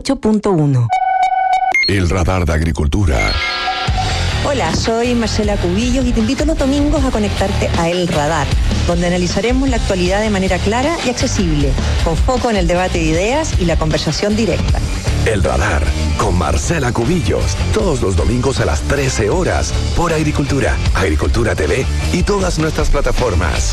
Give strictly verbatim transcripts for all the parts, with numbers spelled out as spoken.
ocho punto uno. El radar de agricultura. Hola, soy Marcela Cubillos y te invito los domingos a conectarte a El Radar, donde analizaremos la actualidad de manera clara y accesible, con foco en el debate de ideas y la conversación directa. El Radar, con Marcela Cubillos, todos los domingos a las trece horas, por Agricultura, Agricultura T V y todas nuestras plataformas.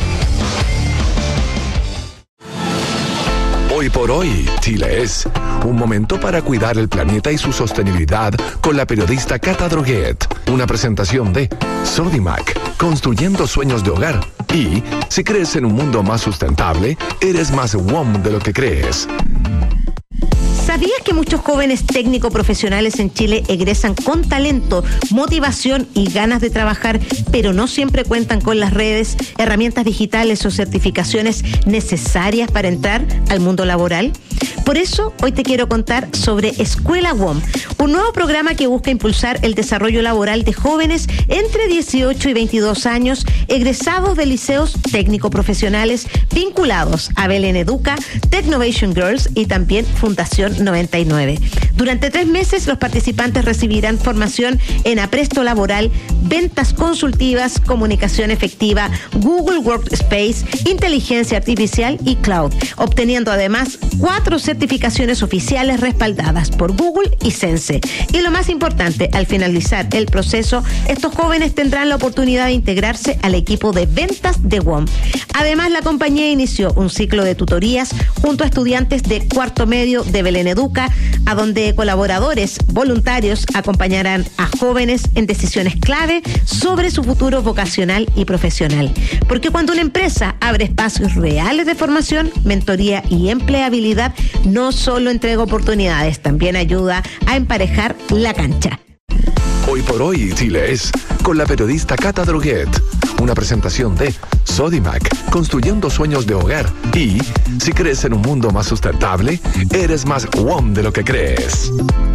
Hoy por hoy, Chile es un momento para cuidar el planeta y su sostenibilidad con la periodista Cata Droguet. Una presentación de Sodimac, construyendo sueños de hogar. Y, si crees en un mundo más sustentable, eres más W O M de lo que crees. ¿Sabías que muchos jóvenes técnico profesionales en Chile egresan con talento, motivación y ganas de trabajar, pero no siempre cuentan con las redes, herramientas digitales o certificaciones necesarias para entrar al mundo laboral? Por eso, hoy te quiero contar sobre Escuela W O M, un nuevo programa que busca impulsar el desarrollo laboral de jóvenes entre dieciocho y veintidós años, egresados de liceos técnico-profesionales vinculados a Belén Educa, Technovation Girls y también Fundación noventa y nueve. Durante tres meses, los participantes recibirán formación en apresto laboral, ventas consultivas, comunicación efectiva, Google Workspace, inteligencia artificial y cloud, obteniendo además cuatro certificaciones oficiales respaldadas por Google y Sense. Y lo más importante, al finalizar el proceso, estos jóvenes tendrán la oportunidad de integrarse al equipo de ventas de W O M. Además, la compañía inició un ciclo de tutorías junto a estudiantes de cuarto medio de Belén Educa, a donde colaboradores voluntarios acompañarán a jóvenes en decisiones clave sobre su futuro vocacional y profesional. Porque cuando una empresa abre espacios reales de formación, mentoría y empleabilidad, no solo entrega oportunidades, también ayuda a emparejar la cancha. Hoy por hoy, Chile es con la periodista Cata Droguet. Una presentación de Sodimac, construyendo sueños de hogar. Y, si crees en un mundo más sustentable, eres más W O M de lo que crees.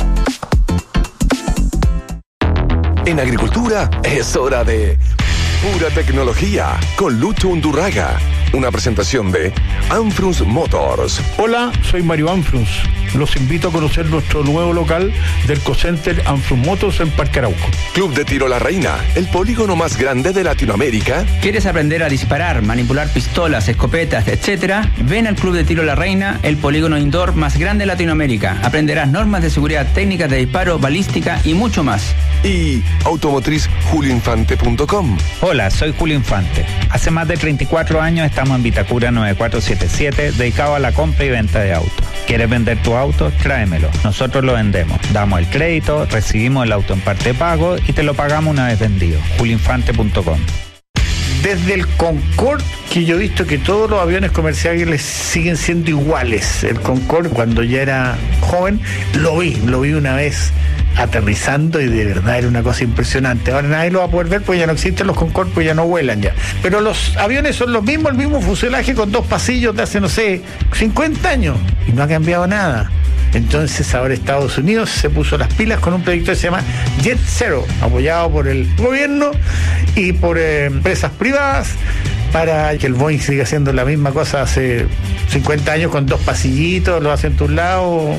En agricultura es hora de Pura Tecnología con Lucho Undurraga. Una presentación de Anfrus Motors. Hola, soy Mario Anfrus. Los invito a conocer nuestro nuevo local del Cocenter Anfrus Motors en Parque Arauco. Club de Tiro La Reina, el polígono más grande de Latinoamérica. ¿Quieres aprender a disparar, manipular pistolas, escopetas, etcétera? Ven al Club de Tiro La Reina, el polígono indoor más grande de Latinoamérica. Aprenderás normas de seguridad, técnicas de disparo, balística y mucho más. Y automotriz julio infante punto com. Hola, soy Julio Infante. Hace más de treinta y cuatro años estamos en Vitacura nueve cuatro siete siete, dedicado a la compra y venta de autos. ¿Quieres vender tu auto? Tráemelo. Nosotros lo vendemos. Damos el crédito, recibimos el auto en parte de pago y te lo pagamos una vez vendido. julio infante punto com. Desde el Concorde, que yo he visto que todos los aviones comerciales siguen siendo iguales. El Concorde, cuando ya era joven, lo vi, lo vi una vez aterrizando y de verdad era una cosa impresionante. Ahora nadie lo va a poder ver porque ya no existen los Concorde, pues ya no vuelan ya. Pero los aviones son los mismos, el mismo fuselaje con dos pasillos de hace, no sé, cincuenta años y no ha cambiado nada. Entonces ahora Estados Unidos se puso las pilas con un proyecto que se llama Jet Zero, apoyado por el gobierno y por eh, empresas privadas, para que el Boeing siga haciendo la misma cosa hace cincuenta años con dos pasillitos, lo hacen a tu lado.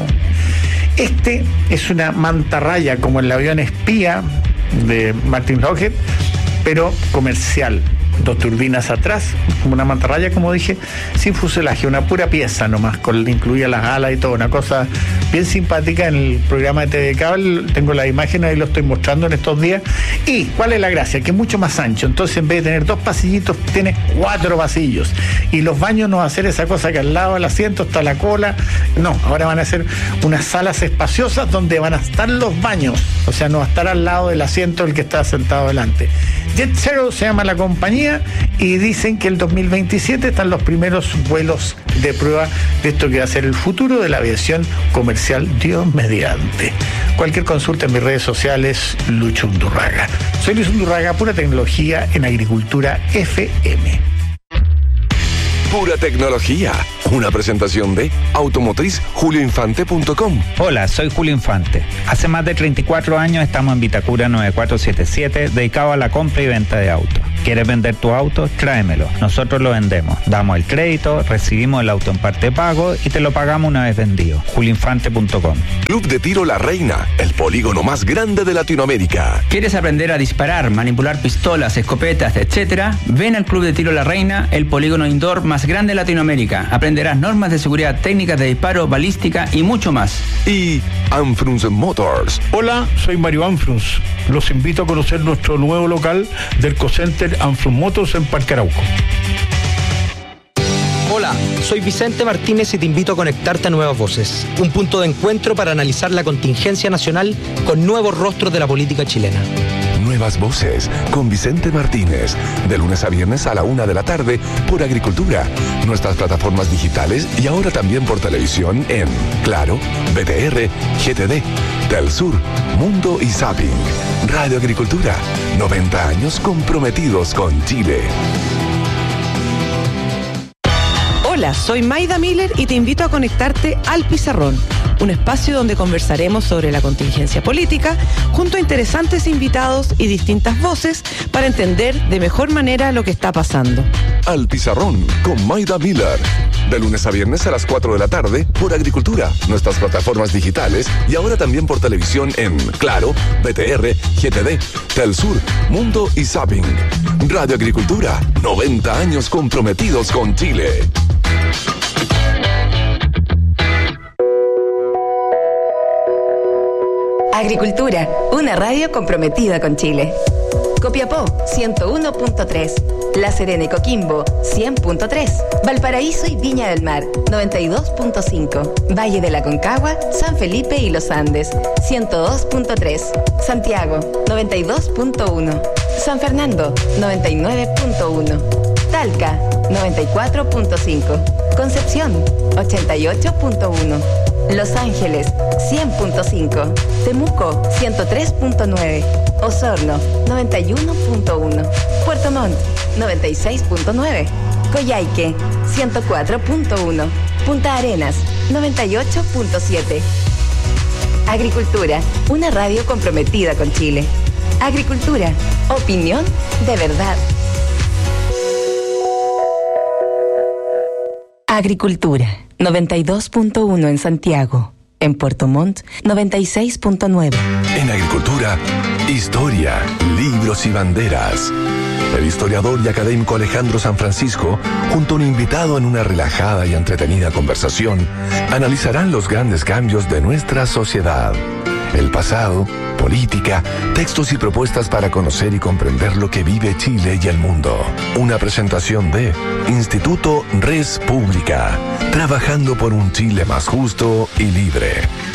Este es una mantarraya como el avión espía de Martin Lockheed, pero comercial. Dos turbinas atrás, como una mantarraya, como dije, sin fuselaje, una pura pieza nomás, con incluía las alas y todo, una cosa bien simpática. En el programa de T V Cable tengo la imagen, ahí lo estoy mostrando en estos días. ¿Y cuál es la gracia? Que es mucho más ancho, entonces en vez de tener dos pasillitos, tiene cuatro pasillos. Y los baños no va a ser esa cosa que al lado del asiento está la cola, no, ahora van a ser unas salas espaciosas donde van a estar los baños, o sea, no va a estar al lado del asiento el que está sentado delante. Jet Zero se llama la compañía y dicen que el dos mil veintisiete están los primeros vuelos de prueba de esto que va a ser el futuro de la aviación comercial, Dios mediante. Cualquier consulta en mis redes sociales, Lucho Undurraga. Soy Luis Undurraga, Pura Tecnología en Agricultura F M. Pura Tecnología, una presentación de automotriz julio infante punto com. Hola, soy Julio Infante. Hace más de treinta y cuatro años estamos en Vitacura nueve cuatro siete siete, dedicado a la compra y venta de autos. ¿Quieres vender tu auto? Tráemelo. Nosotros lo vendemos. Damos el crédito, recibimos el auto en parte de pago y te lo pagamos una vez vendido. julio infante punto com. Club de Tiro La Reina, el polígono más grande de Latinoamérica. ¿Quieres aprender a disparar, manipular pistolas, escopetas, etcétera? Ven al Club de Tiro La Reina, el polígono indoor más grande de Latinoamérica. Aprenderás normas de seguridad, técnicas de disparo, balística y mucho más. Y Anfrunz Motors. Hola, soy Mario Anfrunz. Los invito a conocer nuestro nuevo local del Cocenter Anfrunz Motors en Parque Arauco. Hola, soy Vicente Martínez y te invito a conectarte a Nuevas Voces, un punto de encuentro para analizar la contingencia nacional con nuevos rostros de la política chilena. Nuevas Voces con Vicente Martínez, de lunes a viernes a la una de la tarde por Agricultura, nuestras plataformas digitales y ahora también por televisión en Claro, B T R, G T D, Telsur, Mundo y Zapping. Radio Agricultura, noventa años comprometidos con Chile. Hola, soy Maida Miller y te invito a conectarte al Pizarrón, un espacio donde conversaremos sobre la contingencia política junto a interesantes invitados y distintas voces para entender de mejor manera lo que está pasando. Al Pizarrón con Maida Miller, de lunes a viernes a las cuatro de la tarde por Agricultura, nuestras plataformas digitales y ahora también por televisión en Claro, B T R, G T D, Telsur, Mundo y Zapping. Radio Agricultura, noventa años comprometidos con Chile. Agricultura, una radio comprometida con Chile. Copiapó, ciento uno punto tres. La Serena y Coquimbo, cien punto tres. Valparaíso y Viña del Mar, noventa y dos punto cinco. Valle de la Concagua, San Felipe y Los Andes, ciento dos punto tres. Santiago, noventa y dos punto uno. San Fernando, noventa y nueve punto uno. Talca, noventa y cuatro punto cinco. Concepción, ochenta y ocho punto uno. Los Ángeles, cien punto cinco. Temuco, ciento tres punto nueve. Osorno, noventa y uno punto uno. Puerto Montt, noventa y seis punto nueve. Coyhaique, ciento cuatro punto uno. Punta Arenas, noventa y ocho punto siete. Agricultura, una radio comprometida con Chile. Agricultura, opinión de verdad. Agricultura, noventa y dos punto uno en Santiago. En Puerto Montt, noventa y seis punto nueve. En Agricultura, historia, libros y banderas. El historiador y académico Alejandro San Francisco, junto a un invitado en una relajada y entretenida conversación, analizarán los grandes cambios de nuestra sociedad. El pasado, política, textos y propuestas para conocer y comprender lo que vive Chile y el mundo. Una presentación de Instituto Res Pública, trabajando por un Chile más justo y libre.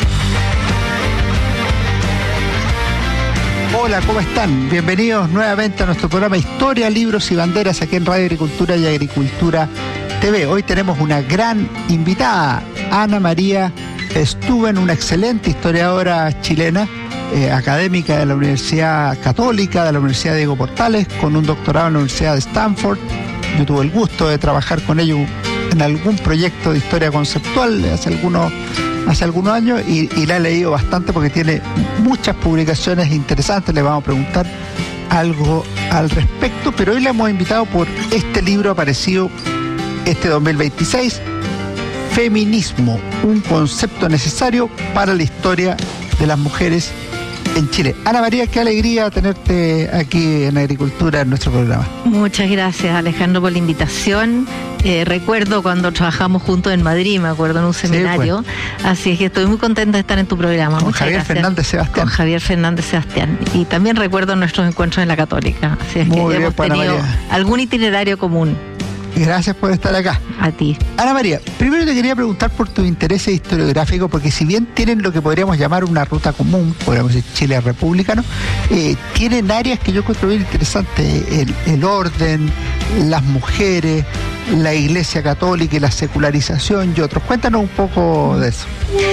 Hola, ¿cómo están? Bienvenidos nuevamente a nuestro programa Historia, Libros y Banderas aquí en Radio Agricultura y Agricultura T V. Hoy tenemos una gran invitada, Ana María Steuben, una excelente historiadora chilena, eh, académica de la Universidad Católica, de la Universidad Diego Portales, con un doctorado en la Universidad de Stanford. Yo tuve el gusto de trabajar con ellos en algún proyecto de historia conceptual hace algunos, hace algunos años y, y la he leído bastante porque tiene muchas publicaciones interesantes. Le vamos a preguntar algo al respecto, pero hoy la hemos invitado por este libro aparecido este dos mil veintiséis, Feminismo, un concepto necesario para la historia de las mujeres en Chile. Ana María, qué alegría tenerte aquí en Agricultura en nuestro programa. Muchas gracias, Alejandro, por la invitación. Eh, recuerdo cuando trabajamos juntos en Madrid, me acuerdo, en un seminario. Sí, pues. Así es que estoy muy contenta de estar en tu programa. Con Muchas Javier gracias. Fernández Sebastián. Con Javier Fernández Sebastián. Y también recuerdo nuestros encuentros en la Católica. Así es muy que bien, hemos pues, tenido algún itinerario común. Gracias por estar acá. A ti. Ana María, primero te quería preguntar por tus intereses historiográficos, porque si bien tienen lo que podríamos llamar una ruta común, podríamos decir Chile republicano, eh, tienen áreas que yo encuentro bien interesantes, el, el orden, las mujeres, la Iglesia Católica y la secularización y otros. Cuéntanos un poco de eso.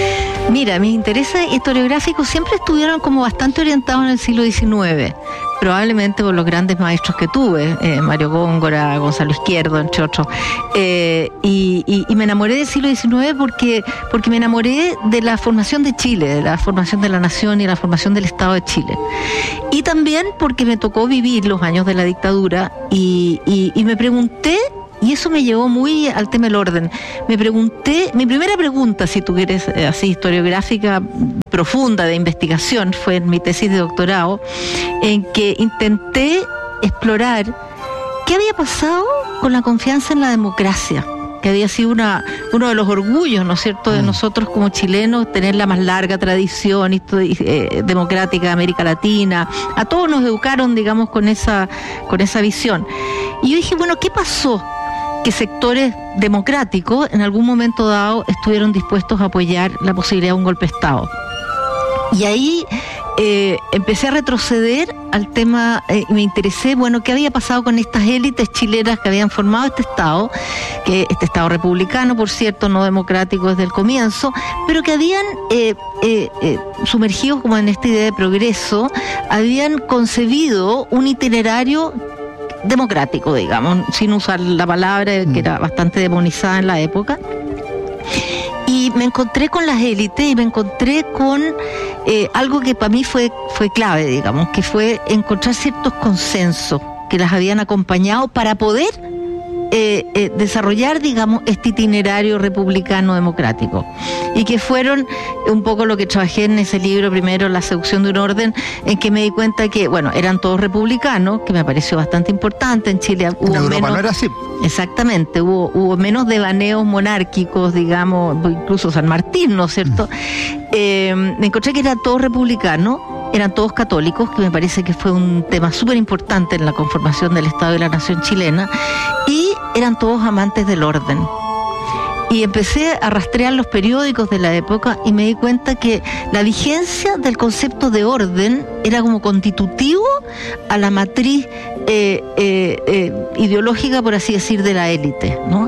Mira, mis intereses historiográficos siempre estuvieron como bastante orientados en el siglo diecinueve, probablemente por los grandes maestros que tuve, eh, Mario Góngora, Gonzalo Izquierdo, entre otros. Eh, y, y, y me enamoré del siglo diecinueve porque, porque me enamoré de la formación de Chile, de la formación de la nación y la formación del Estado de Chile. Y también porque me tocó vivir los años de la dictadura y, y, y me pregunté, y eso me llevó muy al tema del orden. Me pregunté, mi primera pregunta, si tú quieres, eh, así historiográfica profunda de investigación, fue en mi tesis de doctorado, en que intenté explorar qué había pasado con la confianza en la democracia, que había sido una, uno de los orgullos, ¿no es cierto?, de nosotros como chilenos, tener la más larga tradición eh, democrática de América Latina. A todos nos educaron, digamos, con esa, con esa visión. Y yo dije, bueno, ¿qué pasó? Que sectores democráticos en algún momento dado estuvieron dispuestos a apoyar la posibilidad de un golpe de Estado. Y ahí eh, empecé a retroceder al tema, eh, y me interesé, bueno, qué había pasado con estas élites chilenas que habían formado este Estado, que este Estado republicano, por cierto, no democrático desde el comienzo, pero que habían, eh, eh, eh, sumergidos como en esta idea de progreso, habían concebido un itinerario democrático, digamos, sin usar la palabra que era bastante demonizada en la época. Y me encontré con las élites y me encontré con eh, algo que para mí fue, fue clave, digamos, que fue encontrar ciertos consensos que las habían acompañado para poder eh, eh, desarrollar, digamos, este itinerario republicano democrático. Y que fueron un poco lo que trabajé en ese libro primero, La seducción de un orden, en que me di cuenta que, bueno, eran todos republicanos, que me pareció bastante importante. En Chile hubo en Europa menos, no era así. Exactamente, hubo, hubo menos devaneos monárquicos, digamos, incluso San Martín, ¿no es cierto? Eh, me encontré que eran todos republicanos, eran todos católicos, que me parece que fue un tema súper importante en la conformación del Estado y la nación chilena, y eran todos amantes del orden. Y empecé a rastrear los periódicos de la época y me di cuenta que la vigencia del concepto de orden era como constitutivo a la matriz eh, eh, eh, ideológica, por así decir, de la élite, ¿no?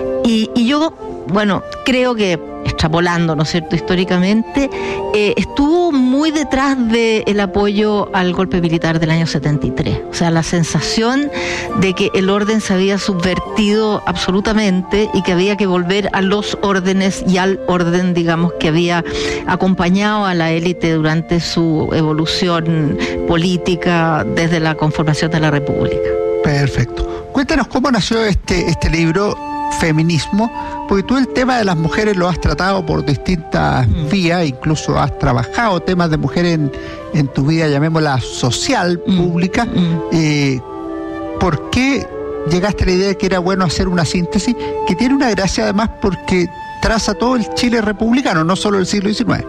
Y, y yo, bueno, creo que, extrapolando, ¿no es cierto?, históricamente, eh, estuvo muy detrás del apoyo al golpe militar del año setenta y tres. O sea, la sensación de que el orden se había subvertido absolutamente y que había que volver a los órdenes y al orden, digamos, que había acompañado a la élite durante su evolución política desde la conformación de la República. Perfecto. Cuéntanos cómo nació este, este libro, Feminismo, porque tú el tema de las mujeres lo has tratado por distintas mm. vías, incluso has trabajado temas de mujeres en, en tu vida, llamémosla social, mm. pública. Mm. Eh, ¿Por qué llegaste a la idea de que era bueno hacer una síntesis que tiene una gracia además porque traza todo el Chile republicano, no solo el siglo diecinueve?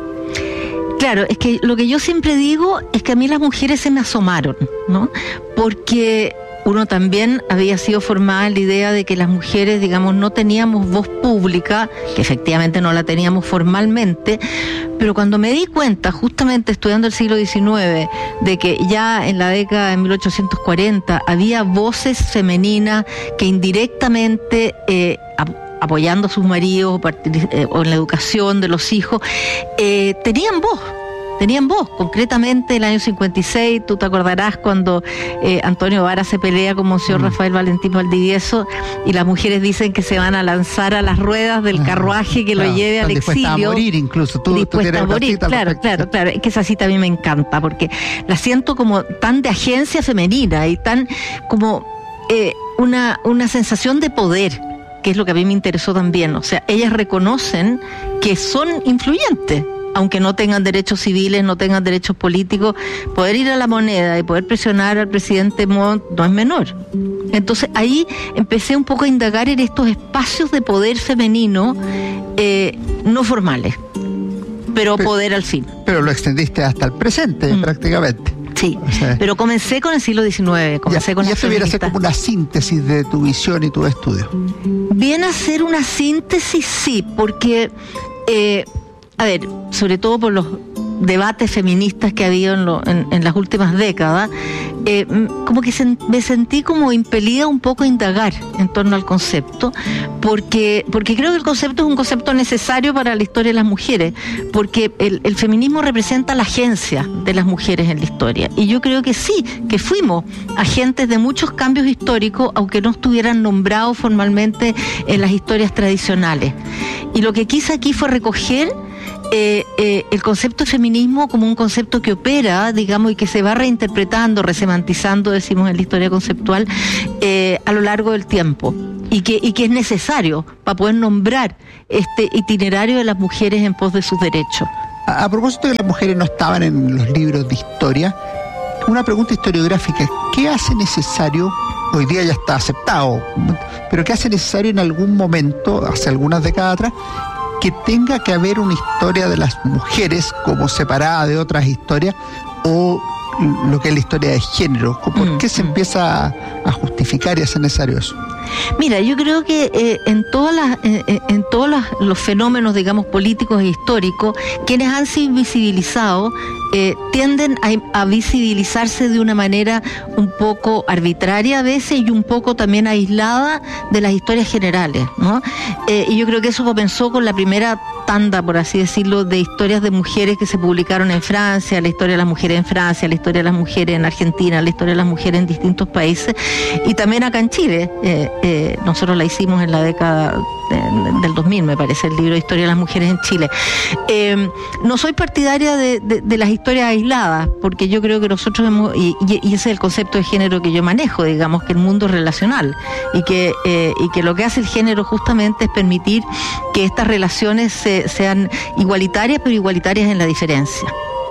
Claro, es que lo que yo siempre digo es que a mí las mujeres se me asomaron, ¿no? Porque uno también había sido formada en la idea de que las mujeres, digamos, no teníamos voz pública, que efectivamente no la teníamos formalmente, pero cuando me di cuenta, justamente estudiando el siglo diecinueve, de que ya en la década de mil ochocientos cuarenta había voces femeninas que indirectamente eh, apoyando a sus maridos o en la educación de los hijos, eh, tenían voz. Tenían voz, concretamente el año cincuenta y seis, tú te acordarás cuando eh, Antonio Vara se pelea con Monseñor mm. Rafael Valentín Valdivieso y las mujeres dicen que se van a lanzar a las ruedas del carruaje que claro, lo lleve al exilio. Dispuesta a morir incluso, tú, tú tienes a morir, claro, claro, claro, es que esa cita a mí me encanta porque la siento como tan de agencia femenina y tan como eh, una, una sensación de poder, que es lo que a mí me interesó también. O sea, ellas reconocen que son influyentes, aunque no tengan derechos civiles, no tengan derechos políticos. Poder ir a la Moneda y poder presionar al presidente Montt no es menor. Entonces ahí empecé un poco a indagar en estos espacios de poder femenino eh, no formales, pero, pero poder al fin. Pero lo extendiste hasta el presente, mm. prácticamente. Sí, o sea, pero comencé con el siglo diecinueve, comencé ya, con y eso viene a ser como una síntesis de tu visión y tu estudio. Viene a ser una síntesis, sí, porque... Eh, A ver, sobre todo por los debates feministas que ha habido en, lo, en, en las últimas décadas, eh, como que se, me sentí como impelida un poco a indagar en torno al concepto, porque, porque creo que el concepto es un concepto necesario para la historia de las mujeres, porque el, el feminismo representa la agencia de las mujeres en la historia, y yo creo que sí, que fuimos agentes de muchos cambios históricos, aunque no estuvieran nombrados formalmente en las historias tradicionales. Y lo que quise aquí fue recoger Eh, eh, el concepto de feminismo como un concepto que opera, digamos, y que se va reinterpretando, resemantizando, decimos en la historia conceptual, eh, a lo largo del tiempo, y que, y que es necesario para poder nombrar este itinerario de las mujeres en pos de sus derechos. A, a propósito de que las mujeres no estaban en los libros de historia, una pregunta historiográfica: ¿qué hace necesario? Hoy día ya está aceptado, pero ¿qué hace necesario en algún momento, hace algunas décadas atrás, que tenga que haber una historia de las mujeres como separada de otras historias, o lo que es la historia de género? ¿Por qué se empieza a, a justificar y hacer necesario eso? Mira, yo creo que eh, en todas las, eh, en todos las, los fenómenos, digamos, políticos e históricos, quienes han sido invisibilizados eh, tienden a, a visibilizarse de una manera un poco arbitraria a veces, y un poco también aislada de las historias generales, ¿no? Eh, y yo creo que eso comenzó con la primera tanda, por así decirlo, de historias de mujeres que se publicaron en Francia, la historia de las mujeres en Francia, la historia de las mujeres en Argentina, la historia de las mujeres en distintos países, y también acá en Chile. Eh, eh, nosotros la hicimos en la década de, del dos mil, me parece, el libro de Historia de las Mujeres en Chile. Eh, no soy partidaria de, de, de las historias aisladas, porque yo creo que nosotros hemos, y, y ese es el concepto de género que yo manejo, digamos, que el mundo es relacional, y que, eh, y que lo que hace el género justamente es permitir que estas relaciones se, sean igualitarias, pero igualitarias en la diferencia.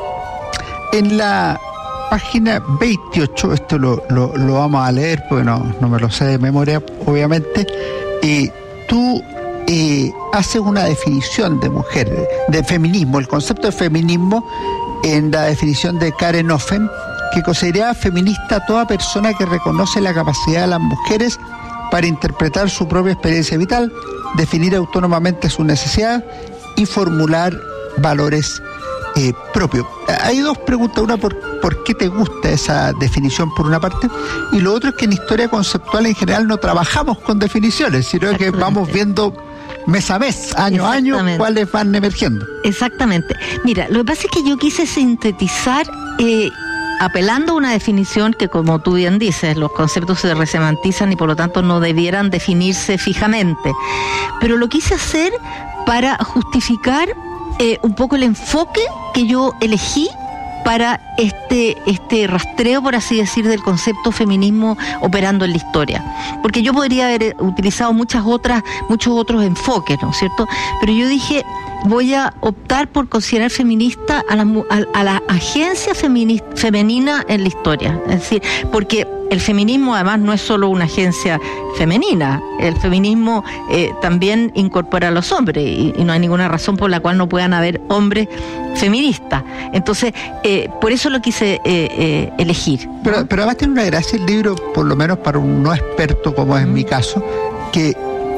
En la página veintiocho, esto lo, lo, lo vamos a leer porque no, no me lo sé de memoria, obviamente, y tú eh, haces una definición de mujer, de feminismo, el concepto de feminismo en la definición de Karen Offen, que consideraba feminista toda persona que reconoce la capacidad de las mujeres para interpretar su propia experiencia vital, definir autónomamente sus necesidades y formular valores Eh, propio. Hay dos preguntas: una, por, ¿por qué te gusta esa definición, por una parte? Y lo otro es que en historia conceptual en general no trabajamos con definiciones, sino que vamos viendo mes a mes, año a año, cuáles van emergiendo. Exactamente. Mira, lo que pasa es que yo quise sintetizar, eh, apelando a una definición que, como tú bien dices, los conceptos se resemantizan y por lo tanto no debieran definirse fijamente. Pero lo quise hacer para justificar Eh, un poco el enfoque que yo elegí para este, este rastreo, por así decir, del concepto feminismo operando en la historia. Porque yo podría haber utilizado muchas otras, muchos otros enfoques, ¿no es cierto? Pero yo dije, voy a optar por considerar feminista a la, a, a la agencia feminista, femenina en la historia. Es decir, porque el feminismo además no es solo una agencia femenina, el feminismo eh, también incorpora a los hombres, y, y no hay ninguna razón por la cual no puedan haber hombres feministas. Entonces, eh, por eso lo quise eh, eh, elegir. Pero, pero además tiene una gracia el libro, por lo menos para un no experto como es mi caso, que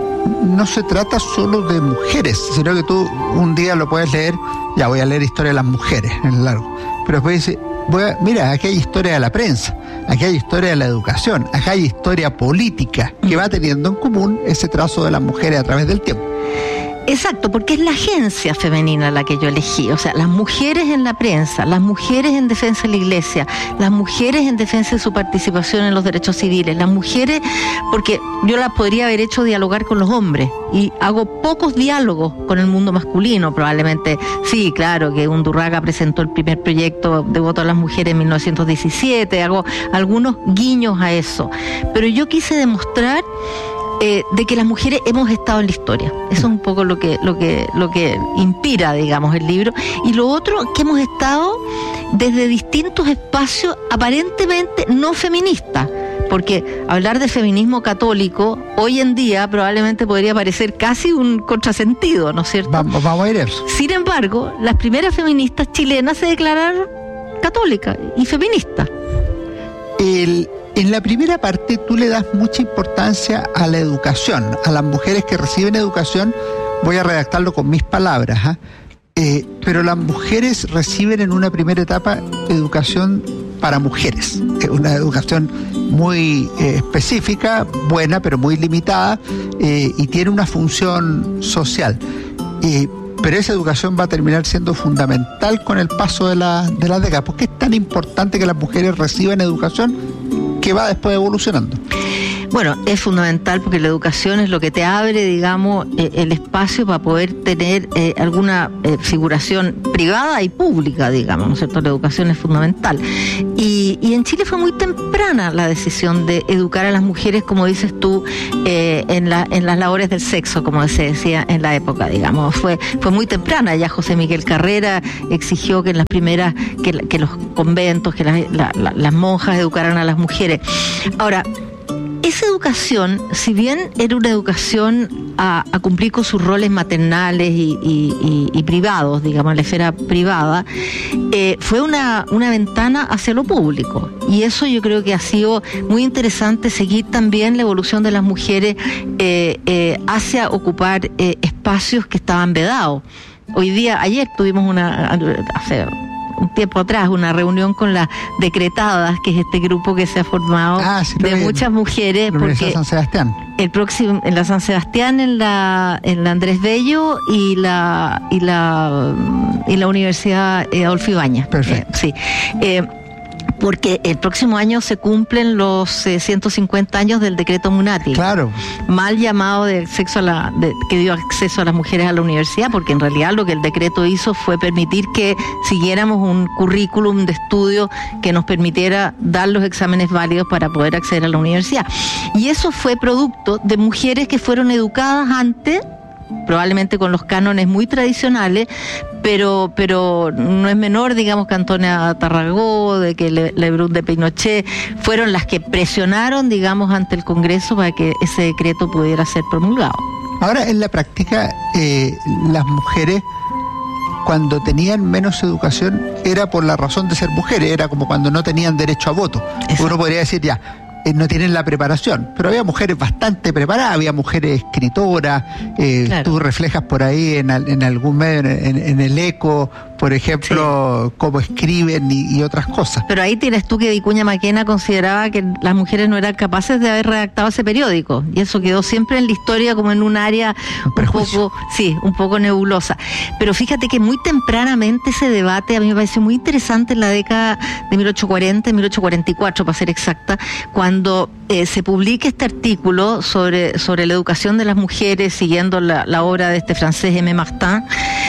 no se trata solo de mujeres, sino que tú un día lo puedes leer, ya voy a leer historia de las mujeres en el largo, pero después dice, voy a, mira, aquí hay historia de la prensa, aquí hay historia de la educación, acá hay historia política, que va teniendo en común ese trazo de las mujeres a través del tiempo. Exacto, porque es la agencia femenina la que yo elegí, o sea, las mujeres en la prensa, las mujeres en defensa de la iglesia, las mujeres en defensa de su participación en los derechos civiles, las mujeres, porque yo las podría haber hecho dialogar con los hombres, y hago pocos diálogos con el mundo masculino, probablemente, sí, claro, que Undurraga presentó el primer proyecto de voto a las mujeres en mil novecientos diecisiete, hago algunos guiños a eso, pero yo quise demostrar Eh, de que las mujeres hemos estado en la historia. Eso es un poco lo que, lo que, lo que inspira, digamos, el libro. Y lo otro, que hemos estado desde distintos espacios aparentemente no feministas, porque hablar de feminismo católico hoy en día probablemente podría parecer casi un contrasentido, ¿no es cierto? Vamos, vamos a ir a eso. Sin embargo, las primeras feministas chilenas se declararon católicas y feministas. El En la primera parte tú le das mucha importancia a la educación, a las mujeres que reciben educación. Voy a redactarlo con mis palabras, ¿eh? Eh, pero las mujeres reciben en una primera etapa educación para mujeres, eh, una educación muy eh, específica, buena, pero muy limitada, eh, y tiene una función social. Eh, pero esa educación va a terminar siendo fundamental con el paso de la, de las décadas. ¿Por qué es tan importante que las mujeres reciban educación que va después evolucionando? Bueno, es fundamental porque la educación es lo que te abre, digamos, eh, el espacio para poder tener eh, alguna eh, figuración privada y pública, digamos, ¿no es cierto? La educación es fundamental. Y, y en Chile fue muy temprana la decisión de educar a las mujeres, como dices tú, eh, en, la, en las labores del sexo, como se decía en la época, digamos. Fue, fue muy temprana. Ya José Miguel Carrera exigió que en las primeras, que, que los conventos, que las, la, la, las monjas educaran a las mujeres. Ahora, esa educación, si bien era una educación a, a cumplir con sus roles maternales y, y, y, y privados, digamos, en la esfera privada, eh, fue una, una ventana hacia lo público. Y eso yo creo que ha sido muy interesante, seguir también la evolución de las mujeres eh, eh, hacia ocupar eh, espacios que estaban vedados. Hoy día, ayer tuvimos una... hace, un tiempo atrás, una reunión con las decretadas, que es este grupo que se ha formado ah, sí, de muchas mujeres. La Universidad de San Sebastián. El próximo, en la San Sebastián, en la, en la Andrés Bello y la y la y la Universidad Adolfo Ibáñez. Perfecto. Eh, sí. Eh, porque el próximo año se cumplen los eh, ciento cincuenta años del decreto Munati. Claro. Mal llamado de acceso a la, de, que dio acceso a las mujeres a la universidad, porque en realidad lo que el decreto hizo fue permitir que siguiéramos un currículum de estudio que nos permitiera dar los exámenes válidos para poder acceder a la universidad. Y eso fue producto de mujeres que fueron educadas antes, probablemente con los cánones muy tradicionales, pero pero no es menor, digamos, que Antonia Tarragó, de que Le, Lebrun de Pinochet, fueron las que presionaron, digamos, ante el Congreso para que ese decreto pudiera ser promulgado. Ahora, en la práctica, eh, las mujeres, cuando tenían menos educación, era por la razón de ser mujeres, era como cuando no tenían derecho a voto. Exacto. Uno podría decir, ya, no tienen la preparación, pero había mujeres bastante preparadas, había mujeres escritoras, eh, claro. Tú reflejas por ahí en, en algún medio, en, en el Eco, por ejemplo, sí, cómo escriben y, y otras cosas. Pero ahí tienes tú que Vicuña Maquena consideraba que las mujeres no eran capaces de haber redactado ese periódico, y eso quedó siempre en la historia como en un área un, un poco, sí, un poco nebulosa. Pero fíjate que muy tempranamente ese debate a mí me pareció muy interesante en la década de mil ochocientos cuarenta, mil ochocientos cuarenta y cuatro, para ser exacta, cuando eh, se publica este artículo sobre, sobre la educación de las mujeres, siguiendo la, la obra de este francés M. Martin,